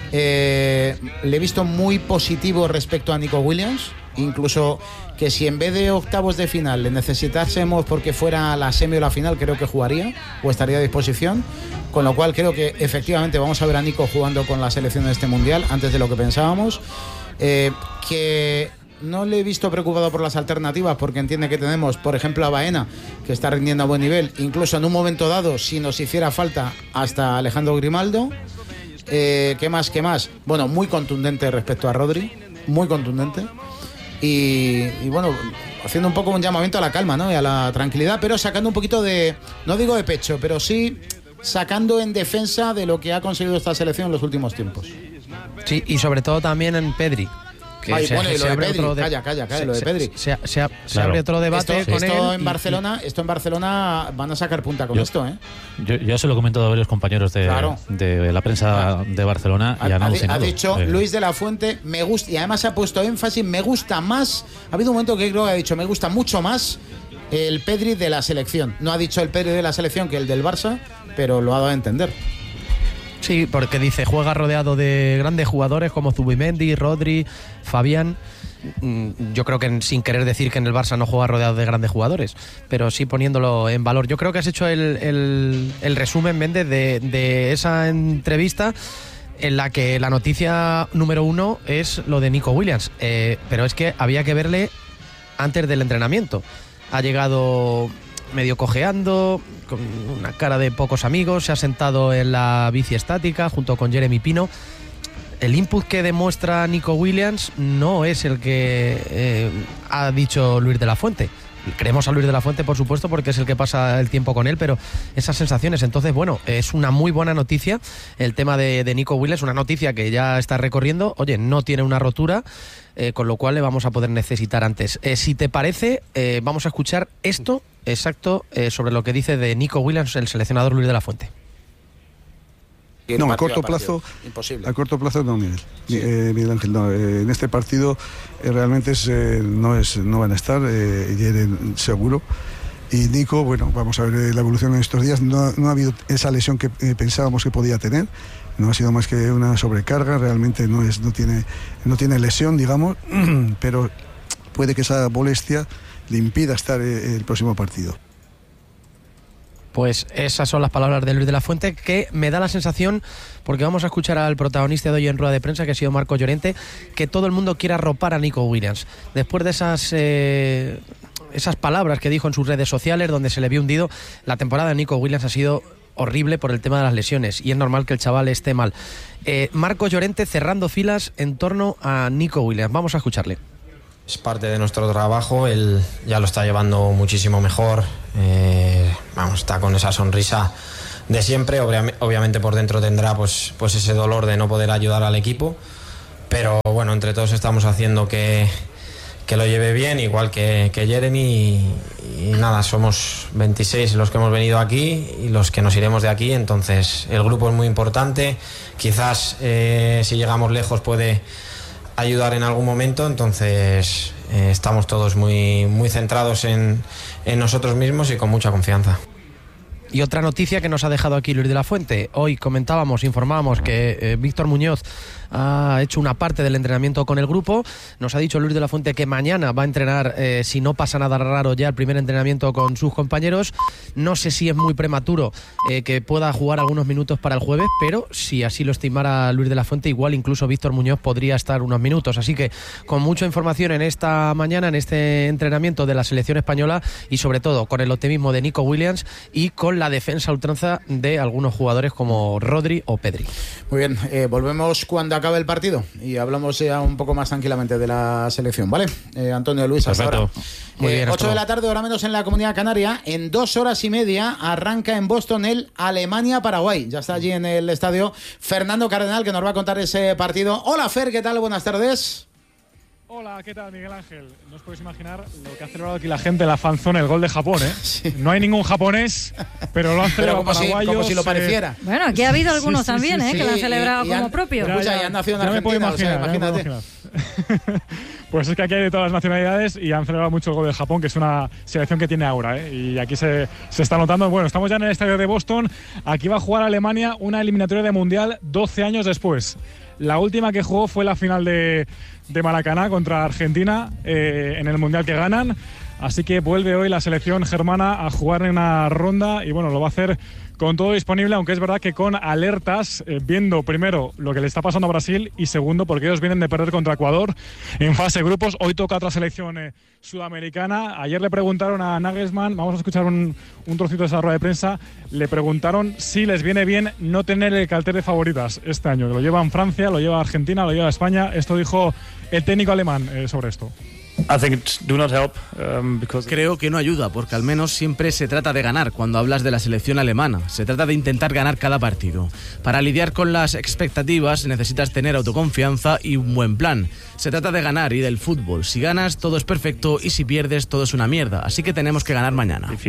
Le he visto muy positivo respecto a Nico Williams, incluso que si en vez de octavos de final le necesitásemos porque fuera la semi o la final, creo que jugaría o estaría a disposición, con lo cual creo que efectivamente vamos a ver a Nico jugando con la selección de este mundial antes de lo que pensábamos. Que no le he visto preocupado por las alternativas, porque entiende que tenemos, por ejemplo, a Baena, que está rindiendo a buen nivel, incluso en un momento dado, si nos hiciera falta, hasta Alejandro Grimaldo. ¿Qué más? Bueno, muy contundente respecto a Rodri, muy contundente. Y bueno, haciendo un poco un llamamiento a la calma, ¿no?, y a la tranquilidad, pero sacando un poquito de, no digo de pecho, pero sí sacando en defensa de lo que ha conseguido esta selección en los últimos tiempos. Sí, y sobre todo también en Pedri. Bueno, y lo de Pedri, calla, lo de Pedri. Se abre otro debate con esto él. Esto en Barcelona van a sacar punta con esto, Yo se lo he comentado a varios compañeros de la prensa de Barcelona y han alucinado. Ha dicho Luis de la Fuente, me gusta, y además ha puesto énfasis, me gusta más. Ha habido un momento que creo que ha dicho, me gusta mucho más el Pedri de la selección. No ha dicho el Pedri de la selección que el del Barça, pero lo ha dado a entender. Sí, porque dice, juega rodeado de grandes jugadores como Zubimendi, Rodri, Fabián. Yo creo que sin querer decir que en el Barça no juega rodeado de grandes jugadores, pero sí poniéndolo en valor. Yo creo que has hecho el resumen, Méndez, de esa entrevista en la que la noticia número 1 es lo de Nico Williams. Pero es que había que verle antes del entrenamiento. Ha llegado medio cojeando, con una cara de pocos amigos, se ha sentado en la bici estática junto con Jeremy Pino. El input que demuestra Nico Williams no es el que ha dicho Luis de la Fuente. Creemos a Luis de la Fuente, por supuesto, porque es el que pasa el tiempo con él, pero esas sensaciones. Entonces, bueno, es una muy buena noticia el tema de Nico Williams, una noticia que ya está recorriendo. Oye, no tiene una rotura, con lo cual le vamos a poder necesitar antes. Si te parece, vamos a escuchar esto exacto sobre lo que dice de Nico Williams el seleccionador Luis de la Fuente. ir no, partido a partido. Imposible. A corto plazo no, Miguel Ángel, no. En este partido realmente no van a estar, Yeren seguro. Y Nico, bueno, vamos a ver la evolución en estos días. No ha habido esa lesión que pensábamos que podía tener. No ha sido más que una sobrecarga. Realmente no tiene lesión, digamos, pero puede que esa molestia le impida estar el próximo partido. Pues esas son las palabras de Luis de la Fuente, que me da la sensación, porque vamos a escuchar al protagonista de hoy en rueda de prensa, que ha sido Marcos Llorente, que todo el mundo quiere arropar a Nico Williams. Después de esas palabras que dijo en sus redes sociales, donde se le vio hundido, la temporada de Nico Williams ha sido horrible por el tema de las lesiones y es normal que el chaval esté mal. Marcos Llorente cerrando filas en torno a Nico Williams. Vamos a escucharle. Es parte de nuestro trabajo, él ya lo está llevando muchísimo mejor, está con esa sonrisa de siempre, obviamente por dentro tendrá pues ese dolor de no poder ayudar al equipo, pero bueno, entre todos estamos haciendo que lo lleve bien, igual que Jeremy, y nada, somos 26 los que hemos venido aquí y los que nos iremos de aquí, entonces el grupo es muy importante, quizás si llegamos lejos puede ayudar en algún momento, entonces estamos todos muy, muy centrados en nosotros mismos y con mucha confianza. Y otra noticia que nos ha dejado aquí Luis de la Fuente. Hoy informábamos que Víctor Muñoz ha hecho una parte del entrenamiento con el grupo. Nos ha dicho Luis de la Fuente que mañana va a entrenar, si no pasa nada raro, ya el primer entrenamiento con sus compañeros. No sé si es muy prematuro que pueda jugar algunos minutos para el jueves, pero si así lo estimara Luis de la Fuente, igual incluso Víctor Muñoz podría estar unos minutos. Así que con mucha información en esta mañana, en este entrenamiento de la selección española, y sobre todo con el optimismo de Nico Williams y con la defensa a ultranza de algunos jugadores como Rodri o Pedri. Muy bien, volvemos cuando acabe el partido y hablamos ya un poco más tranquilamente de la selección, ¿vale? Antonio, Luis, hasta ahora. Muy bien, 8 de la tarde, hora menos en la Comunidad Canaria. En 2 horas y media arranca en Boston el Alemania-Paraguay. Ya está allí en el estadio Fernando Cardenal, que nos va a contar ese partido. Hola, Fer, ¿qué tal? Buenas tardes. Hola, ¿qué tal, Miguel Ángel? No os podéis imaginar lo que ha celebrado aquí la gente, la fanzone, el gol de Japón, ¿eh? Sí. No hay ningún japonés, pero lo han celebrado paraguayos. Como si lo pareciera. Bueno, aquí ha habido algunos también, que lo han celebrado como propio. Escucha, ya han nacido en Argentina, imagínate. Pues es que aquí hay de todas las nacionalidades y han celebrado mucho el gol de Japón, que es una selección que tiene aura, ¿eh? Y aquí se está notando. Bueno, estamos ya en el estadio de Boston. Aquí va a jugar Alemania una eliminatoria de Mundial 12 años después. La última que jugó fue la final de Maracaná contra Argentina en el Mundial que ganan. Así que vuelve hoy la selección germana a jugar en una ronda y bueno, lo va a hacer con todo disponible, aunque es verdad que con alertas, viendo primero lo que le está pasando a Brasil y segundo porque ellos vienen de perder contra Ecuador en fase de grupos. Hoy toca otra selección sudamericana. Ayer le preguntaron a Nagelsmann, vamos a escuchar un trocito de esa rueda de prensa, le preguntaron si les viene bien no tener el cartel de favoritas este año. Lo lleva en Francia, lo lleva Argentina, lo lleva España. Esto dijo el técnico alemán sobre esto. Creo que no ayuda, porque al menos siempre se trata de ganar cuando hablas de la selección alemana. Se trata de intentar ganar cada partido. Para lidiar con las expectativas necesitas tener autoconfianza y un buen plan. Se trata de ganar y del fútbol. Si ganas, todo es perfecto, y si pierdes, todo es una mierda. Así que tenemos que ganar mañana. Así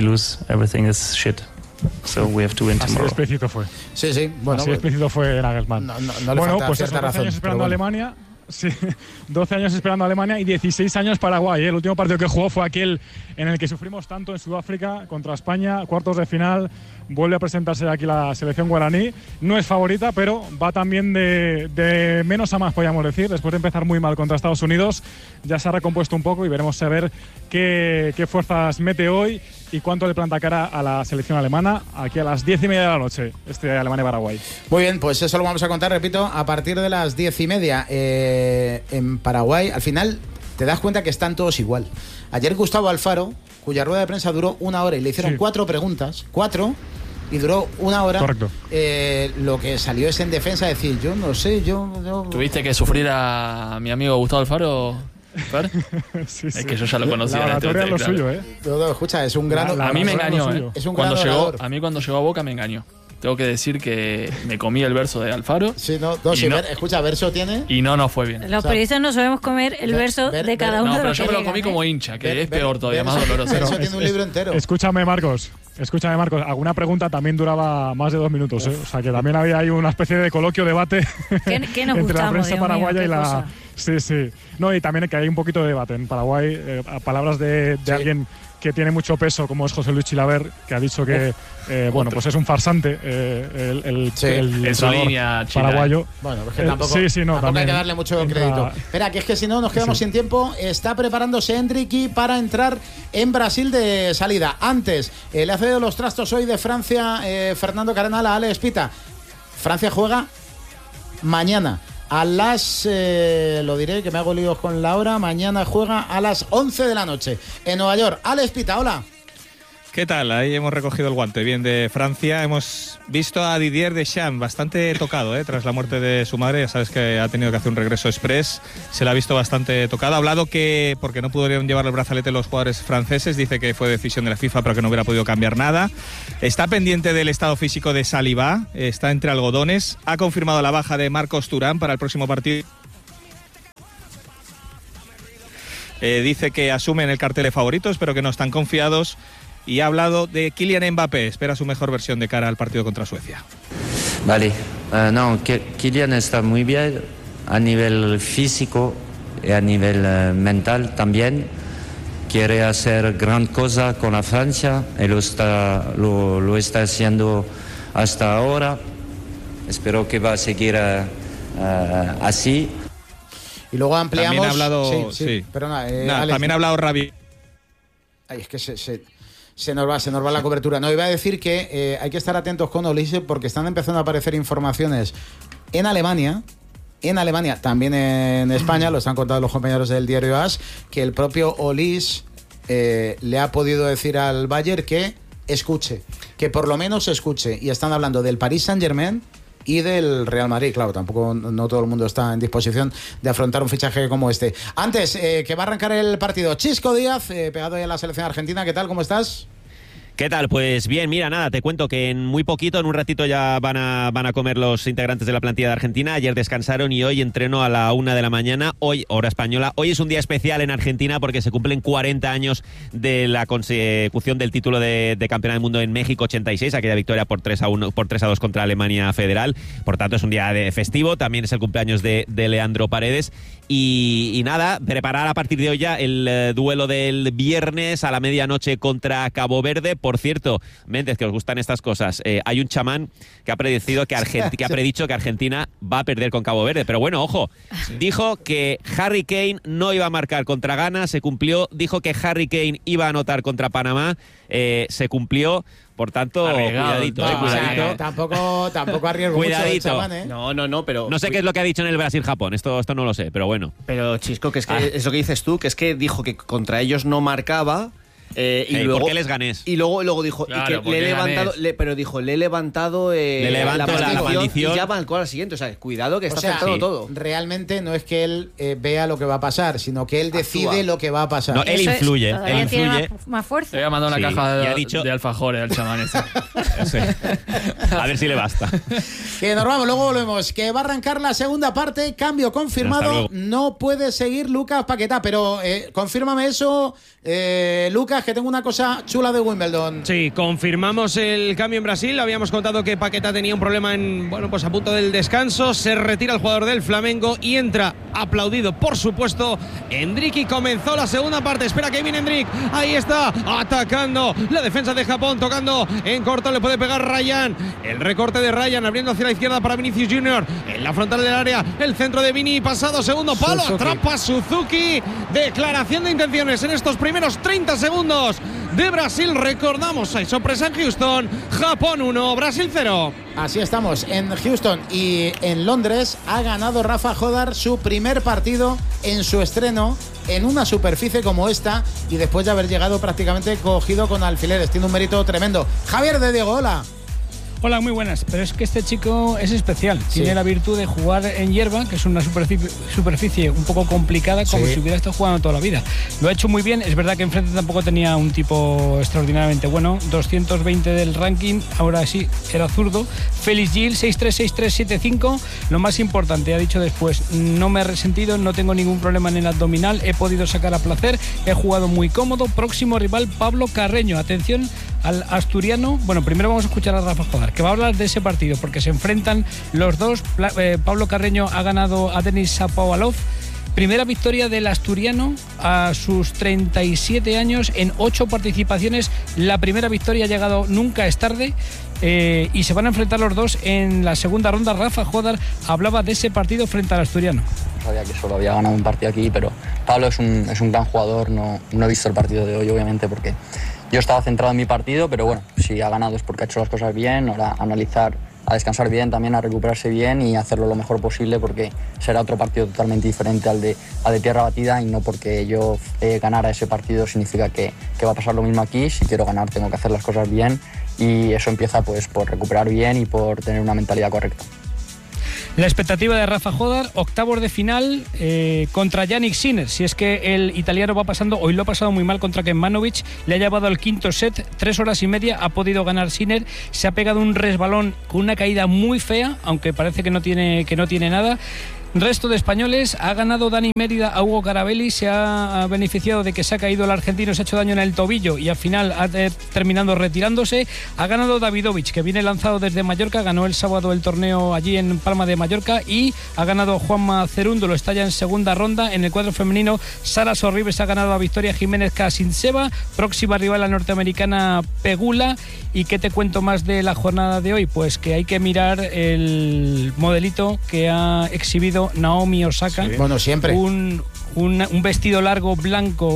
de explícito fue. Sí. Bueno, así de explícito fue Nagelsmann. No bueno, pues eso, 12 años esperando a Alemania. Sí, 12 años esperando a Alemania y 16 años Paraguay. El último partido que jugó fue aquel en el que sufrimos tanto en Sudáfrica contra España, cuartos de final. Vuelve a presentarse aquí la selección guaraní. No es favorita, pero va también de menos a más, podríamos decir. Después de empezar muy mal contra Estados Unidos, ya se ha recompuesto un poco y veremos a ver qué fuerzas mete hoy y cuánto le planta cara a la selección alemana aquí a las 10:30 de la noche, Alemania-Paraguay. Muy bien, pues eso lo vamos a contar, repito, a partir de las 10:30 en Paraguay. Al final te das cuenta que están todos igual. Ayer Gustavo Alfaro, cuya rueda de prensa duró 1 hora y le hicieron 4 preguntas, y duró 1 hora. Correcto. Lo que salió es en defensa decir, yo no sé, yo... ¿Tuviste que sufrir a mi amigo Gustavo Alfaro? Sí. Es que yo ya lo conocía. La es lo suyo, ¿eh? No, escucha, es un gran... A mí me engañó, Es un gran orador. A mí cuando llegó a Boca me engañó. Tengo que decir que me comí el verso de Alfaro. Sí, escucha, verso tiene. Y no fue bien. Los periodistas no sabemos comer el verso de cada uno. No, pero yo me lo comí como hincha, que es peor todavía, más doloroso. Verso tiene un libro entero. Escúchame, Marcos. Escúchame, Marcos, alguna pregunta también duraba más de 2 minutos, ¿eh? O sea, que también había ahí una especie de coloquio, debate ¿Qué nos entre la prensa Dios paraguaya mío, y la... cosa. Sí. No, y también que hay un poquito de debate en Paraguay, palabras de alguien que tiene mucho peso, como es José Luis Chilaver, que ha dicho que bueno, pues es un farsante el entrenador paraguayo. Bueno, es que tampoco hay que darle mucho crédito. Espera, que es que si no nos quedamos sin tiempo. Está preparándose Endricky para entrar en Brasil de salida. Antes, le ha cedido los trastos hoy de Francia Fernando Cardenal a Ale Espita. Francia juega mañana a las, lo diré que me hago líos con la hora, mañana juega a las 11 de la noche en Nueva York. Ale Espita, hola. ¿Qué tal? Ahí hemos recogido el guante, bien de Francia. Hemos visto a Didier Deschamps bastante tocado, tras la muerte de su madre. Ya sabes que ha tenido que hacer un regreso express. Se le ha visto bastante tocado. Ha hablado que, porque no pudieron llevar el brazalete los jugadores franceses, dice que fue decisión de la FIFA, pero que no hubiera podido cambiar nada. Está pendiente del estado físico de Saliba, está entre algodones. Ha confirmado la baja de Marcos Thuram para el próximo partido. Dice que asumen el cartel de favoritos, pero que no están confiados. Y ha hablado de Kylian Mbappé, espera su mejor versión de cara al partido contra Suecia. Vale, no, Kylian está muy bien a nivel físico y a nivel mental también. Quiere hacer gran cosa con la Francia y lo está haciendo hasta ahora. Espero que va a seguir así. Y luego ampliamos. También ha hablado, también ha hablado Rabi. Ay, es que se nos va la cobertura. No, iba a decir que hay que estar atentos con Olise porque están empezando a aparecer informaciones en Alemania, también en España, lo están contando los compañeros del diario AS, que el propio Olise le ha podido decir al Bayern que escuche, que por lo menos escuche. Y están hablando del Paris Saint-Germain y del Real Madrid. Claro, tampoco no todo el mundo está en disposición de afrontar un fichaje como este. Antes, que va a arrancar el partido, Chisco Díaz, pegado ahí a la selección argentina. ¿Qué tal? ¿Cómo estás? ¿Qué tal? Pues bien, mira, nada, te cuento que en muy poquito, en un ratito ya van a comer los integrantes de la plantilla de Argentina. Ayer descansaron y hoy entrenó a la 1 de la mañana, hoy, hora española. Hoy es un día especial en Argentina porque se cumplen 40 años de la consecución del título de campeona del mundo en México 86, aquella victoria por 3-2 contra Alemania Federal. Por tanto, es un día de festivo. También es el cumpleaños de Leandro Paredes. Y nada, preparar a partir de hoy ya el duelo del viernes a la medianoche contra Cabo Verde. Por cierto, Méndez, que os gustan estas cosas, hay un chamán que ha predicho que Argentina va a perder con Cabo Verde. Pero bueno, ojo, dijo que Harry Kane no iba a marcar contra Ghana, se cumplió. Dijo que Harry Kane iba a anotar contra Panamá, se cumplió. Por tanto, cuidadito, cuidadito. Tampoco arriesgo cuidadito. Mucho el chamán, No, pero... No sé qué es lo que ha dicho en el Brasil-Japón, esto no lo sé, pero bueno. Pero, Chisco, que es que es lo que dices tú, que es que dijo que contra ellos no marcaba... y luego, ¿por qué les ganés? Y luego dijo, claro, y que le he levantado, le he levantado la maldición y ya marcó al siguiente. O sea, cuidado que está acertando todo. Realmente no es que él vea lo que va a pasar, sino que él decide lo que va a pasar. No, él influye. Él influye. Más fuerza. Le voy a mandar una caja de alfajores al chamán ese. A ver si le basta. Que nos vamos, luego volvemos. Que va a arrancar la segunda parte. Cambio confirmado. No puede seguir Lucas Paquetá, pero confírmame eso, Lucas, que tengo una cosa chula de Wimbledon. Sí, confirmamos el cambio en Brasil. Habíamos contado que Paquetá tenía un problema a punto del descanso. Se retira el jugador del Flamengo y entra, aplaudido por supuesto, Endrick. Comenzó la segunda parte. Espera Kevin Endrick. Ahí está, atacando la defensa de Japón, tocando en corto, le puede pegar Ryan. El recorte de Ryan, abriendo hacia la izquierda para Vinicius Junior. En la frontal del área, el centro de Vini, pasado segundo palo, atrapa Suzuki. Declaración de intenciones en estos primeros 30 segundos de Brasil. Recordamos, hay sorpresa en Houston, Japón 1, Brasil 0. Así estamos en Houston y en Londres. Ha ganado Rafa Jodar su primer partido en su estreno en una superficie como esta y después de haber llegado prácticamente cogido con alfileres. Tiene un mérito tremendo. Javier de Diego, hola. Hola, muy buenas. Pero es que este chico es especial. Tiene la virtud de jugar en hierba, que es una superficie un poco complicada, como si hubiera estado jugando toda la vida. Lo ha hecho muy bien. Es verdad que enfrente tampoco tenía un tipo extraordinariamente bueno. 220 del ranking, ahora sí, era zurdo. Félix Gil, 6-3, 6-3, 7-5. Lo más importante, ha dicho después, no me he resentido, no tengo ningún problema en el abdominal, he podido sacar a placer, he jugado muy cómodo. Próximo rival, Pablo Carreño. Atención, al asturiano. Bueno, primero vamos a escuchar a Rafa Jodar, que va a hablar de ese partido, porque se enfrentan los dos. Pablo Carreño ha ganado a Denis Shapovalov. Primera victoria del asturiano a sus 37 años en 8 participaciones. La primera victoria ha llegado, nunca es tarde. Y se van a enfrentar los dos en la segunda ronda. Rafa Jodar hablaba de ese partido frente al asturiano. Sabía que solo había ganado un partido aquí, pero Pablo es un gran jugador. No he visto el partido de hoy, obviamente, porque yo estaba centrado en mi partido, pero bueno, si ha ganado es porque ha hecho las cosas bien. Ahora analizar, a descansar bien, también a recuperarse bien y hacerlo lo mejor posible, porque será otro partido totalmente diferente al de tierra batida, y no porque yo ganara ese partido significa que va a pasar lo mismo aquí. Si quiero ganar tengo que hacer las cosas bien, y eso empieza pues por recuperar bien y por tener una mentalidad correcta. La expectativa de Rafa Jodar, octavos de final contra Jannik Sinner. Si es que el italiano va pasando, hoy lo ha pasado muy mal contra Kecmanovic, le ha llevado al quinto set, 3 horas y media, ha podido ganar Sinner, se ha pegado un resbalón con una caída muy fea, aunque parece que no tiene nada. Resto de españoles, ha ganado Dani Mérida a Hugo Carabelli, se ha beneficiado de que se ha caído el argentino, se ha hecho daño en el tobillo y al final ha terminado retirándose. Ha ganado Davidovich, que viene lanzado desde Mallorca, ganó el sábado el torneo allí en Palma de Mallorca, y ha ganado Juanma Cerúndolo, está ya en segunda ronda. En el cuadro femenino, Sara Sorribes ha ganado a Victoria Jiménez Kasinseva, próxima rival la norteamericana Pegula. ¿Y qué te cuento más de la jornada de hoy? Pues que hay que mirar el modelito que ha exhibido Naomi Osaka. Sí. Bueno, siempre. Un vestido largo blanco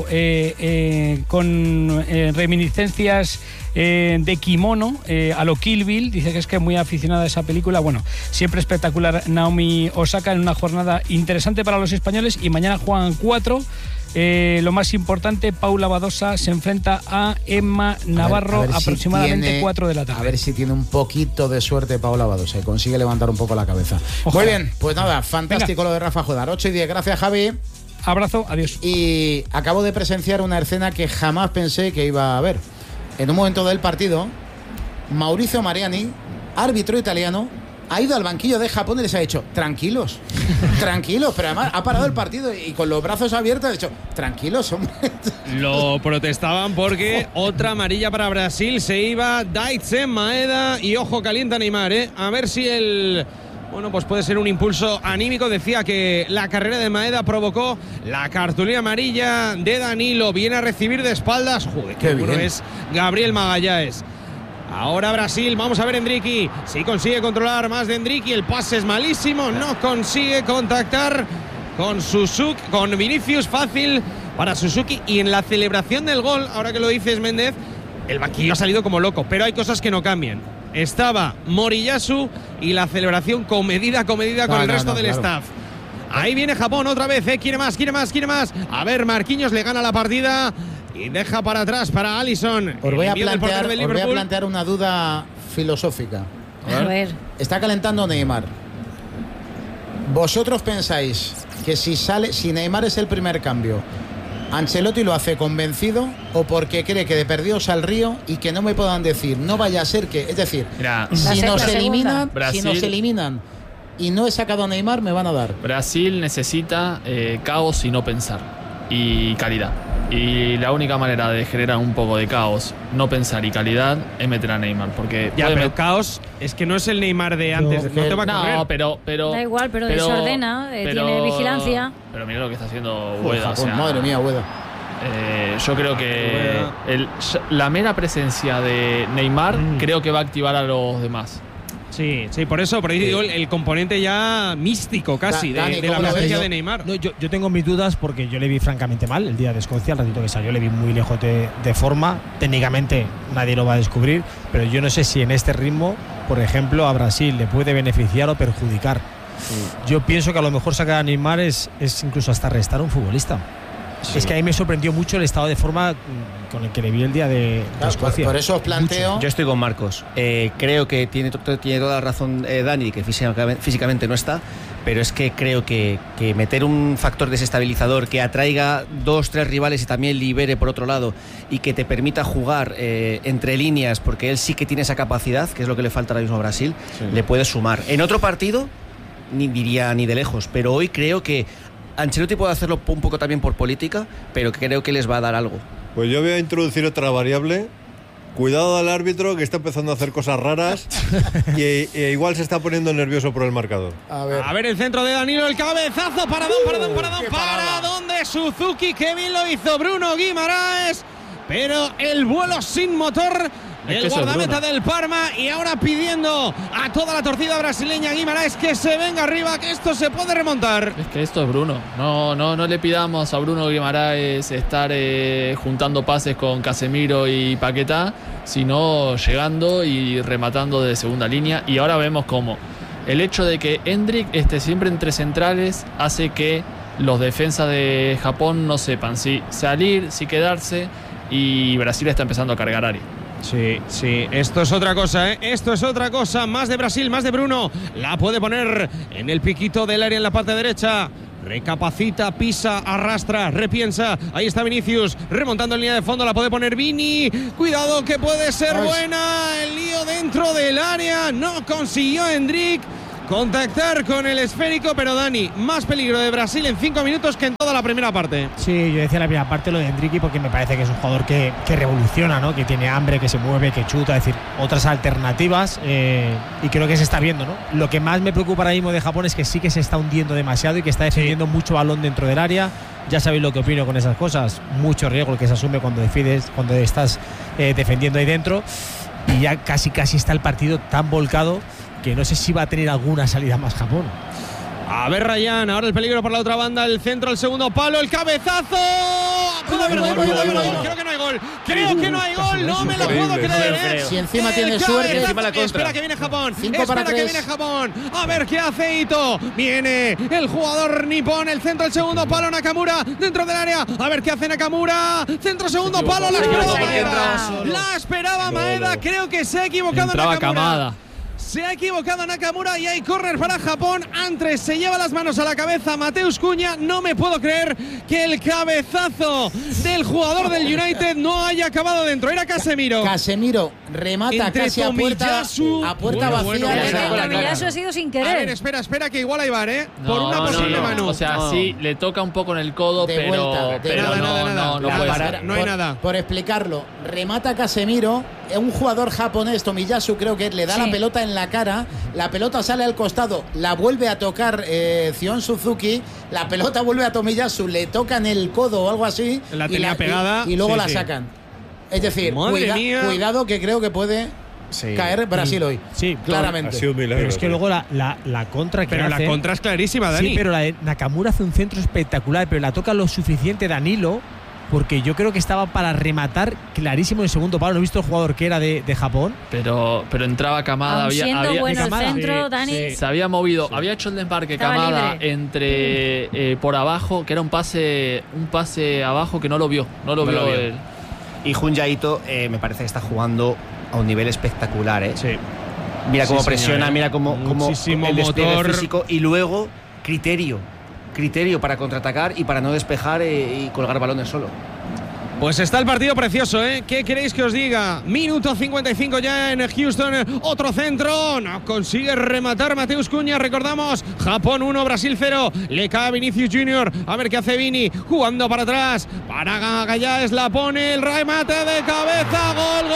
con reminiscencias de kimono a lo Kill Bill. Dice que es que es muy aficionada a esa película. Bueno, siempre espectacular Naomi Osaka, en una jornada interesante para los españoles. Y mañana juegan 4. Lo más importante, Paula Badosa se enfrenta a Emma Navarro, a ver aproximadamente si 4 de la tarde. A ver si tiene un poquito de suerte Paula Badosa y consigue levantar un poco la cabeza. Ojalá. Muy bien, pues nada, fantástico. Venga. Lo de Rafa Jodar. 8:10, gracias Javi. Abrazo, adiós. Y acabo de presenciar una escena que jamás pensé que iba a ver. En un momento del partido, Maurizio Mariani, árbitro italiano, ha ido al banquillo de Japón y les ha dicho: tranquilos, tranquilos, pero además ha parado el partido y con los brazos abiertos ha dicho: tranquilos, hombre. Lo protestaban porque otra amarilla para Brasil, se iba Daizen Maeda y ojo, calienta Neymar, a ver si bueno, pues puede ser un impulso anímico. Decía que la carrera de Maeda provocó la cartulina amarilla de Danilo, viene a recibir de espaldas. Joder, qué bueno es Gabriel Magalhães. Ahora Brasil, vamos a ver Endricky, si consigue controlar más de Endricky, el pase es malísimo, no consigue contactar con Suzuki, con Vinicius, fácil para Suzuki. Y en la celebración del gol, ahora que lo dices Méndez, el banquillo ha salido como loco, pero hay cosas que no cambian. Estaba Moriyasu y la celebración comedida con el resto del staff. Ahí viene Japón otra vez, quiere más. A ver, Marquinhos le gana la partida y deja para atrás para Alisson. Os voy a plantear una duda filosófica. A ver. Está calentando Neymar. ¿Vosotros pensáis que si Neymar es el primer cambio, Ancelotti lo hace convencido o porque cree que de perdidos al río y que no me puedan decir, no vaya a ser que, es decir, mira, si nos eliminan y no he sacado a Neymar, me van a dar? Brasil necesita caos y no pensar, y calidad. Y la única manera de generar un poco de caos, no pensar y calidad, es meter a Neymar. Porque ya, pero caos es que no es el Neymar de antes, no te va a correr. No, pero da igual, pero desordena, tiene vigilancia. Pero mira lo que está haciendo Ueda. Madre mía, Ueda. Yo creo que la mera presencia de Neymar creo que va a activar a los demás. Sí, por eso, por ahí digo el componente ya místico casi de la presencia de Neymar. No, yo tengo mis dudas porque yo le vi francamente mal el día de Escocia, el ratito que salió, le vi muy lejos de forma. Técnicamente nadie lo va a descubrir, pero yo no sé si en este ritmo, por ejemplo, a Brasil le puede beneficiar o perjudicar. Yo pienso que a lo mejor sacar a Neymar es incluso hasta restar a un futbolista. Sí. Es que a mí me sorprendió mucho el estado de forma con el que le vi el día de Escocia. Por eso os planteo. Mucho. Yo estoy con Marcos. Creo que tiene toda la razón Dani, que físicamente no está, pero es que creo que meter un factor desestabilizador que atraiga 2-3 rivales y también libere por otro lado y que te permita jugar entre líneas, porque él sí que tiene esa capacidad, que es lo que le falta ahora mismo a Brasil, le puede sumar. En otro partido, ni diría ni de lejos, pero hoy creo que Ancelotti puede hacerlo un poco también por política, pero creo que les va a dar algo. Pues yo voy a introducir otra variable Cuidado al árbitro que está empezando a hacer cosas raras y igual se está poniendo nervioso por el marcador. A ver el centro de Danilo, el cabezazo, paradón de Suzuki, que bien lo hizo Bruno Guimaraes, pero el vuelo sin motor. El guardameta del Parma, y ahora pidiendo a toda la torcida brasileña Guimaraes que se venga arriba, que esto se puede remontar. Es que esto es Bruno. No le pidamos a Bruno Guimaraes estar juntando pases con Casemiro y Paquetá, sino llegando y rematando de segunda línea. Y ahora vemos cómo el hecho de que Endrick esté siempre entre centrales hace que los defensas de Japón no sepan si salir, si quedarse, y Brasil está empezando a cargar área. Sí, esto es otra cosa, ¿eh? Esto es otra cosa. Más de Brasil, más de Bruno. La puede poner en el piquito del área en la parte derecha. Recapacita, pisa, arrastra, repiensa. Ahí está Vinicius, remontando en línea de fondo. La puede poner Vini. Cuidado que puede ser buena. El lío dentro del área. No consiguió Endrick contactar con el esférico, pero Dani, más peligro de Brasil en 5 minutos que en toda la primera parte. Sí, yo decía la primera parte lo de Endrick porque me parece que es un jugador que revoluciona, ¿no? Que tiene hambre, que se mueve, que chuta, es decir, otras alternativas, y creo que se está viendo, ¿no? Lo que más me preocupa ahora mismo de Japón es que sí que se está hundiendo demasiado y que está defendiendo mucho balón dentro del área. Ya sabéis lo que opino con esas cosas, mucho riesgo que se asume cuando estás defendiendo ahí dentro, y ya casi está el partido tan volcado que no sé si va a tener alguna salida más Japón. A ver, Ryan, ahora el peligro por la otra banda, el centro, el segundo palo, el cabezazo. Puede haber gol. Creo que no hay gol. No me lo puedo creer. Si encima tiene suerte. Espera que viene Japón. A ver qué hace Ito. Viene el jugador nipón, el centro, el segundo palo, Nakamura dentro del área. A ver qué hace Nakamura. Centro, segundo palo, la esperaba Maeda. Creo que se ha equivocado Nakamura. Se ha equivocado Nakamura y hay córner para Japón. Antres se lleva las manos a la cabeza Mateus Cunha. No me puedo creer que el cabezazo del jugador del United no haya acabado dentro. Era Casemiro. Casemiro remata casi a puerta vacía. El Tomiyasu ha sido sin querer. A ver, espera que igual hay VAR, por una posible mano. O sea, sí, le toca un poco en el codo, pero nada. No hay nada. Por explicarlo, remata Casemiro. Un jugador japonés, Tomiyasu, creo que le da la pelota en la cara, la pelota sale al costado, la vuelve a tocar Zion Suzuki, la pelota vuelve a Tomiyasu, le tocan el codo o algo así, la tenía pegada y luego la sacan. Es decir, cuidado que creo que puede caer Brasil hoy. Sí, claramente. Ha sido un milagro, pero es que luego la contra que pero hace, la contra es clarísima, Dani. Sí, pero la de Nakamura hace un centro espectacular, pero la toca lo suficiente Danilo, porque yo creo que estaba para rematar clarísimo en el segundo palo. No he visto el jugador que era de Japón. Pero entraba Kamada. Había bueno el centro, Dani. Se había movido. Había hecho el desmarque Kamada entre por abajo, que era un pase abajo que no lo vio. Él. Y Junya Ito me parece que está jugando a un nivel espectacular. Sí. Mira cómo presiona, mira cómo el despliegue motor físico y luego criterio para contraatacar y para no despejar y colgar balones solo. Pues está el partido precioso, ¿eh? ¿Qué queréis que os diga? Minuto 55 ya en Houston. Otro centro. No consigue rematar Mateus Cunha. Recordamos, Japón 1, Brasil 0. Le cae a Vinicius Junior. A ver qué hace Vini. Jugando para atrás. Para Galláes la pone. El remate de cabeza. Gol.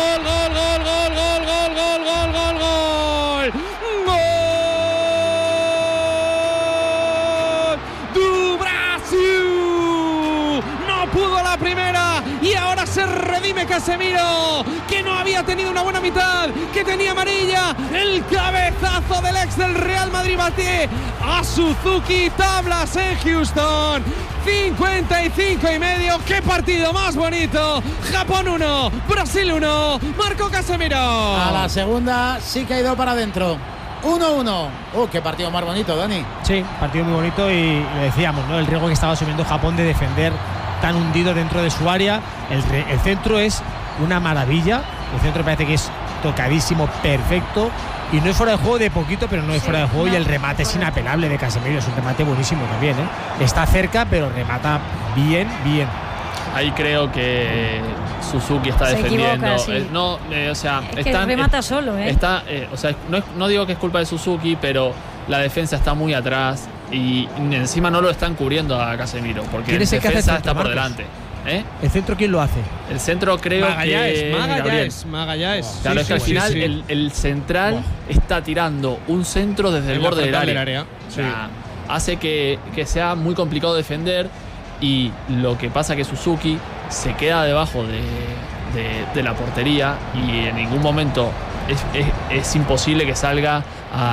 ¡Du Brasil! No pudo la primera y ahora se redime Casemiro, que no había tenido una buena mitad, que tenía amarilla. El cabezazo del ex del Real Madrid bate a Suzuki. Tablas en Houston. 55,5. ¡Qué partido más bonito! Japón 1, Brasil 1. Marcó Casemiro. A la segunda sí que ha ido para adentro. 1-1. Qué partido más bonito, Dani. Sí, partido muy bonito y lo decíamos, ¿no? El riesgo que estaba asumiendo Japón de defender tan hundido dentro de su área. El centro es una maravilla. El centro parece que es tocadísimo, perfecto. Y no es fuera de juego de poquito, pero no es fuera de juego. Y el remate es inapelable de Casemiro. Es un remate buenísimo también, ¿eh? Está cerca, pero remata bien. Ahí creo que Suzuki está defendiendo. O sea, es que remata solo, ¿eh? No digo que es culpa de Suzuki, pero la defensa está muy atrás y encima no lo están cubriendo a Casemiro, porque la defensa está por delante. ¿El centro quién lo hace? El centro creo que Magallanes. Claro, es que al final el central está tirando un centro desde el borde del área. O sea, hace que sea muy complicado defender, y lo que pasa que Suzuki se queda debajo de la portería y en ningún momento es imposible que salga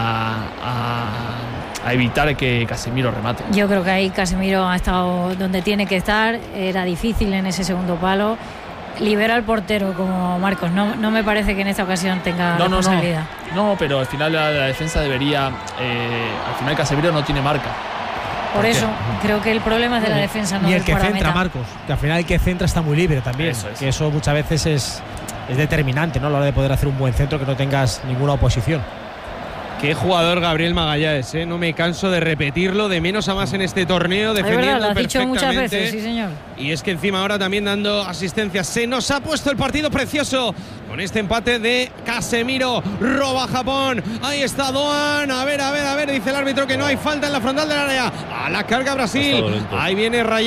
a evitar que Casemiro remate. Yo creo que ahí Casemiro ha estado donde tiene que estar, era difícil en ese segundo palo. Libera al portero como Marcos, no me parece que en esta ocasión tenga responsabilidad. No, pero al final la defensa debería, al final Casemiro no tiene marca. Por eso creo que el problema es de la defensa, no y del el que guardameta. centra, Marcos, que al final el que centra está muy libre también, que eso muchas veces es determinante, ¿no? A la hora de poder hacer un buen centro, que no tengas ninguna oposición. Qué jugador Gabriel Magallanes, ¿eh? No me canso de repetirlo, de menos a más en este torneo, defendiendo verdad, lo has dicho perfectamente. muchas veces, sí señor. Y es que encima ahora también dando asistencia. Se nos ha puesto el partido precioso con este empate de Casemiro. Roba Japón. Ahí está Doan. A ver, dice el árbitro que no hay falta en la frontal del área. A la carga Brasil. Ahí viene Rayán.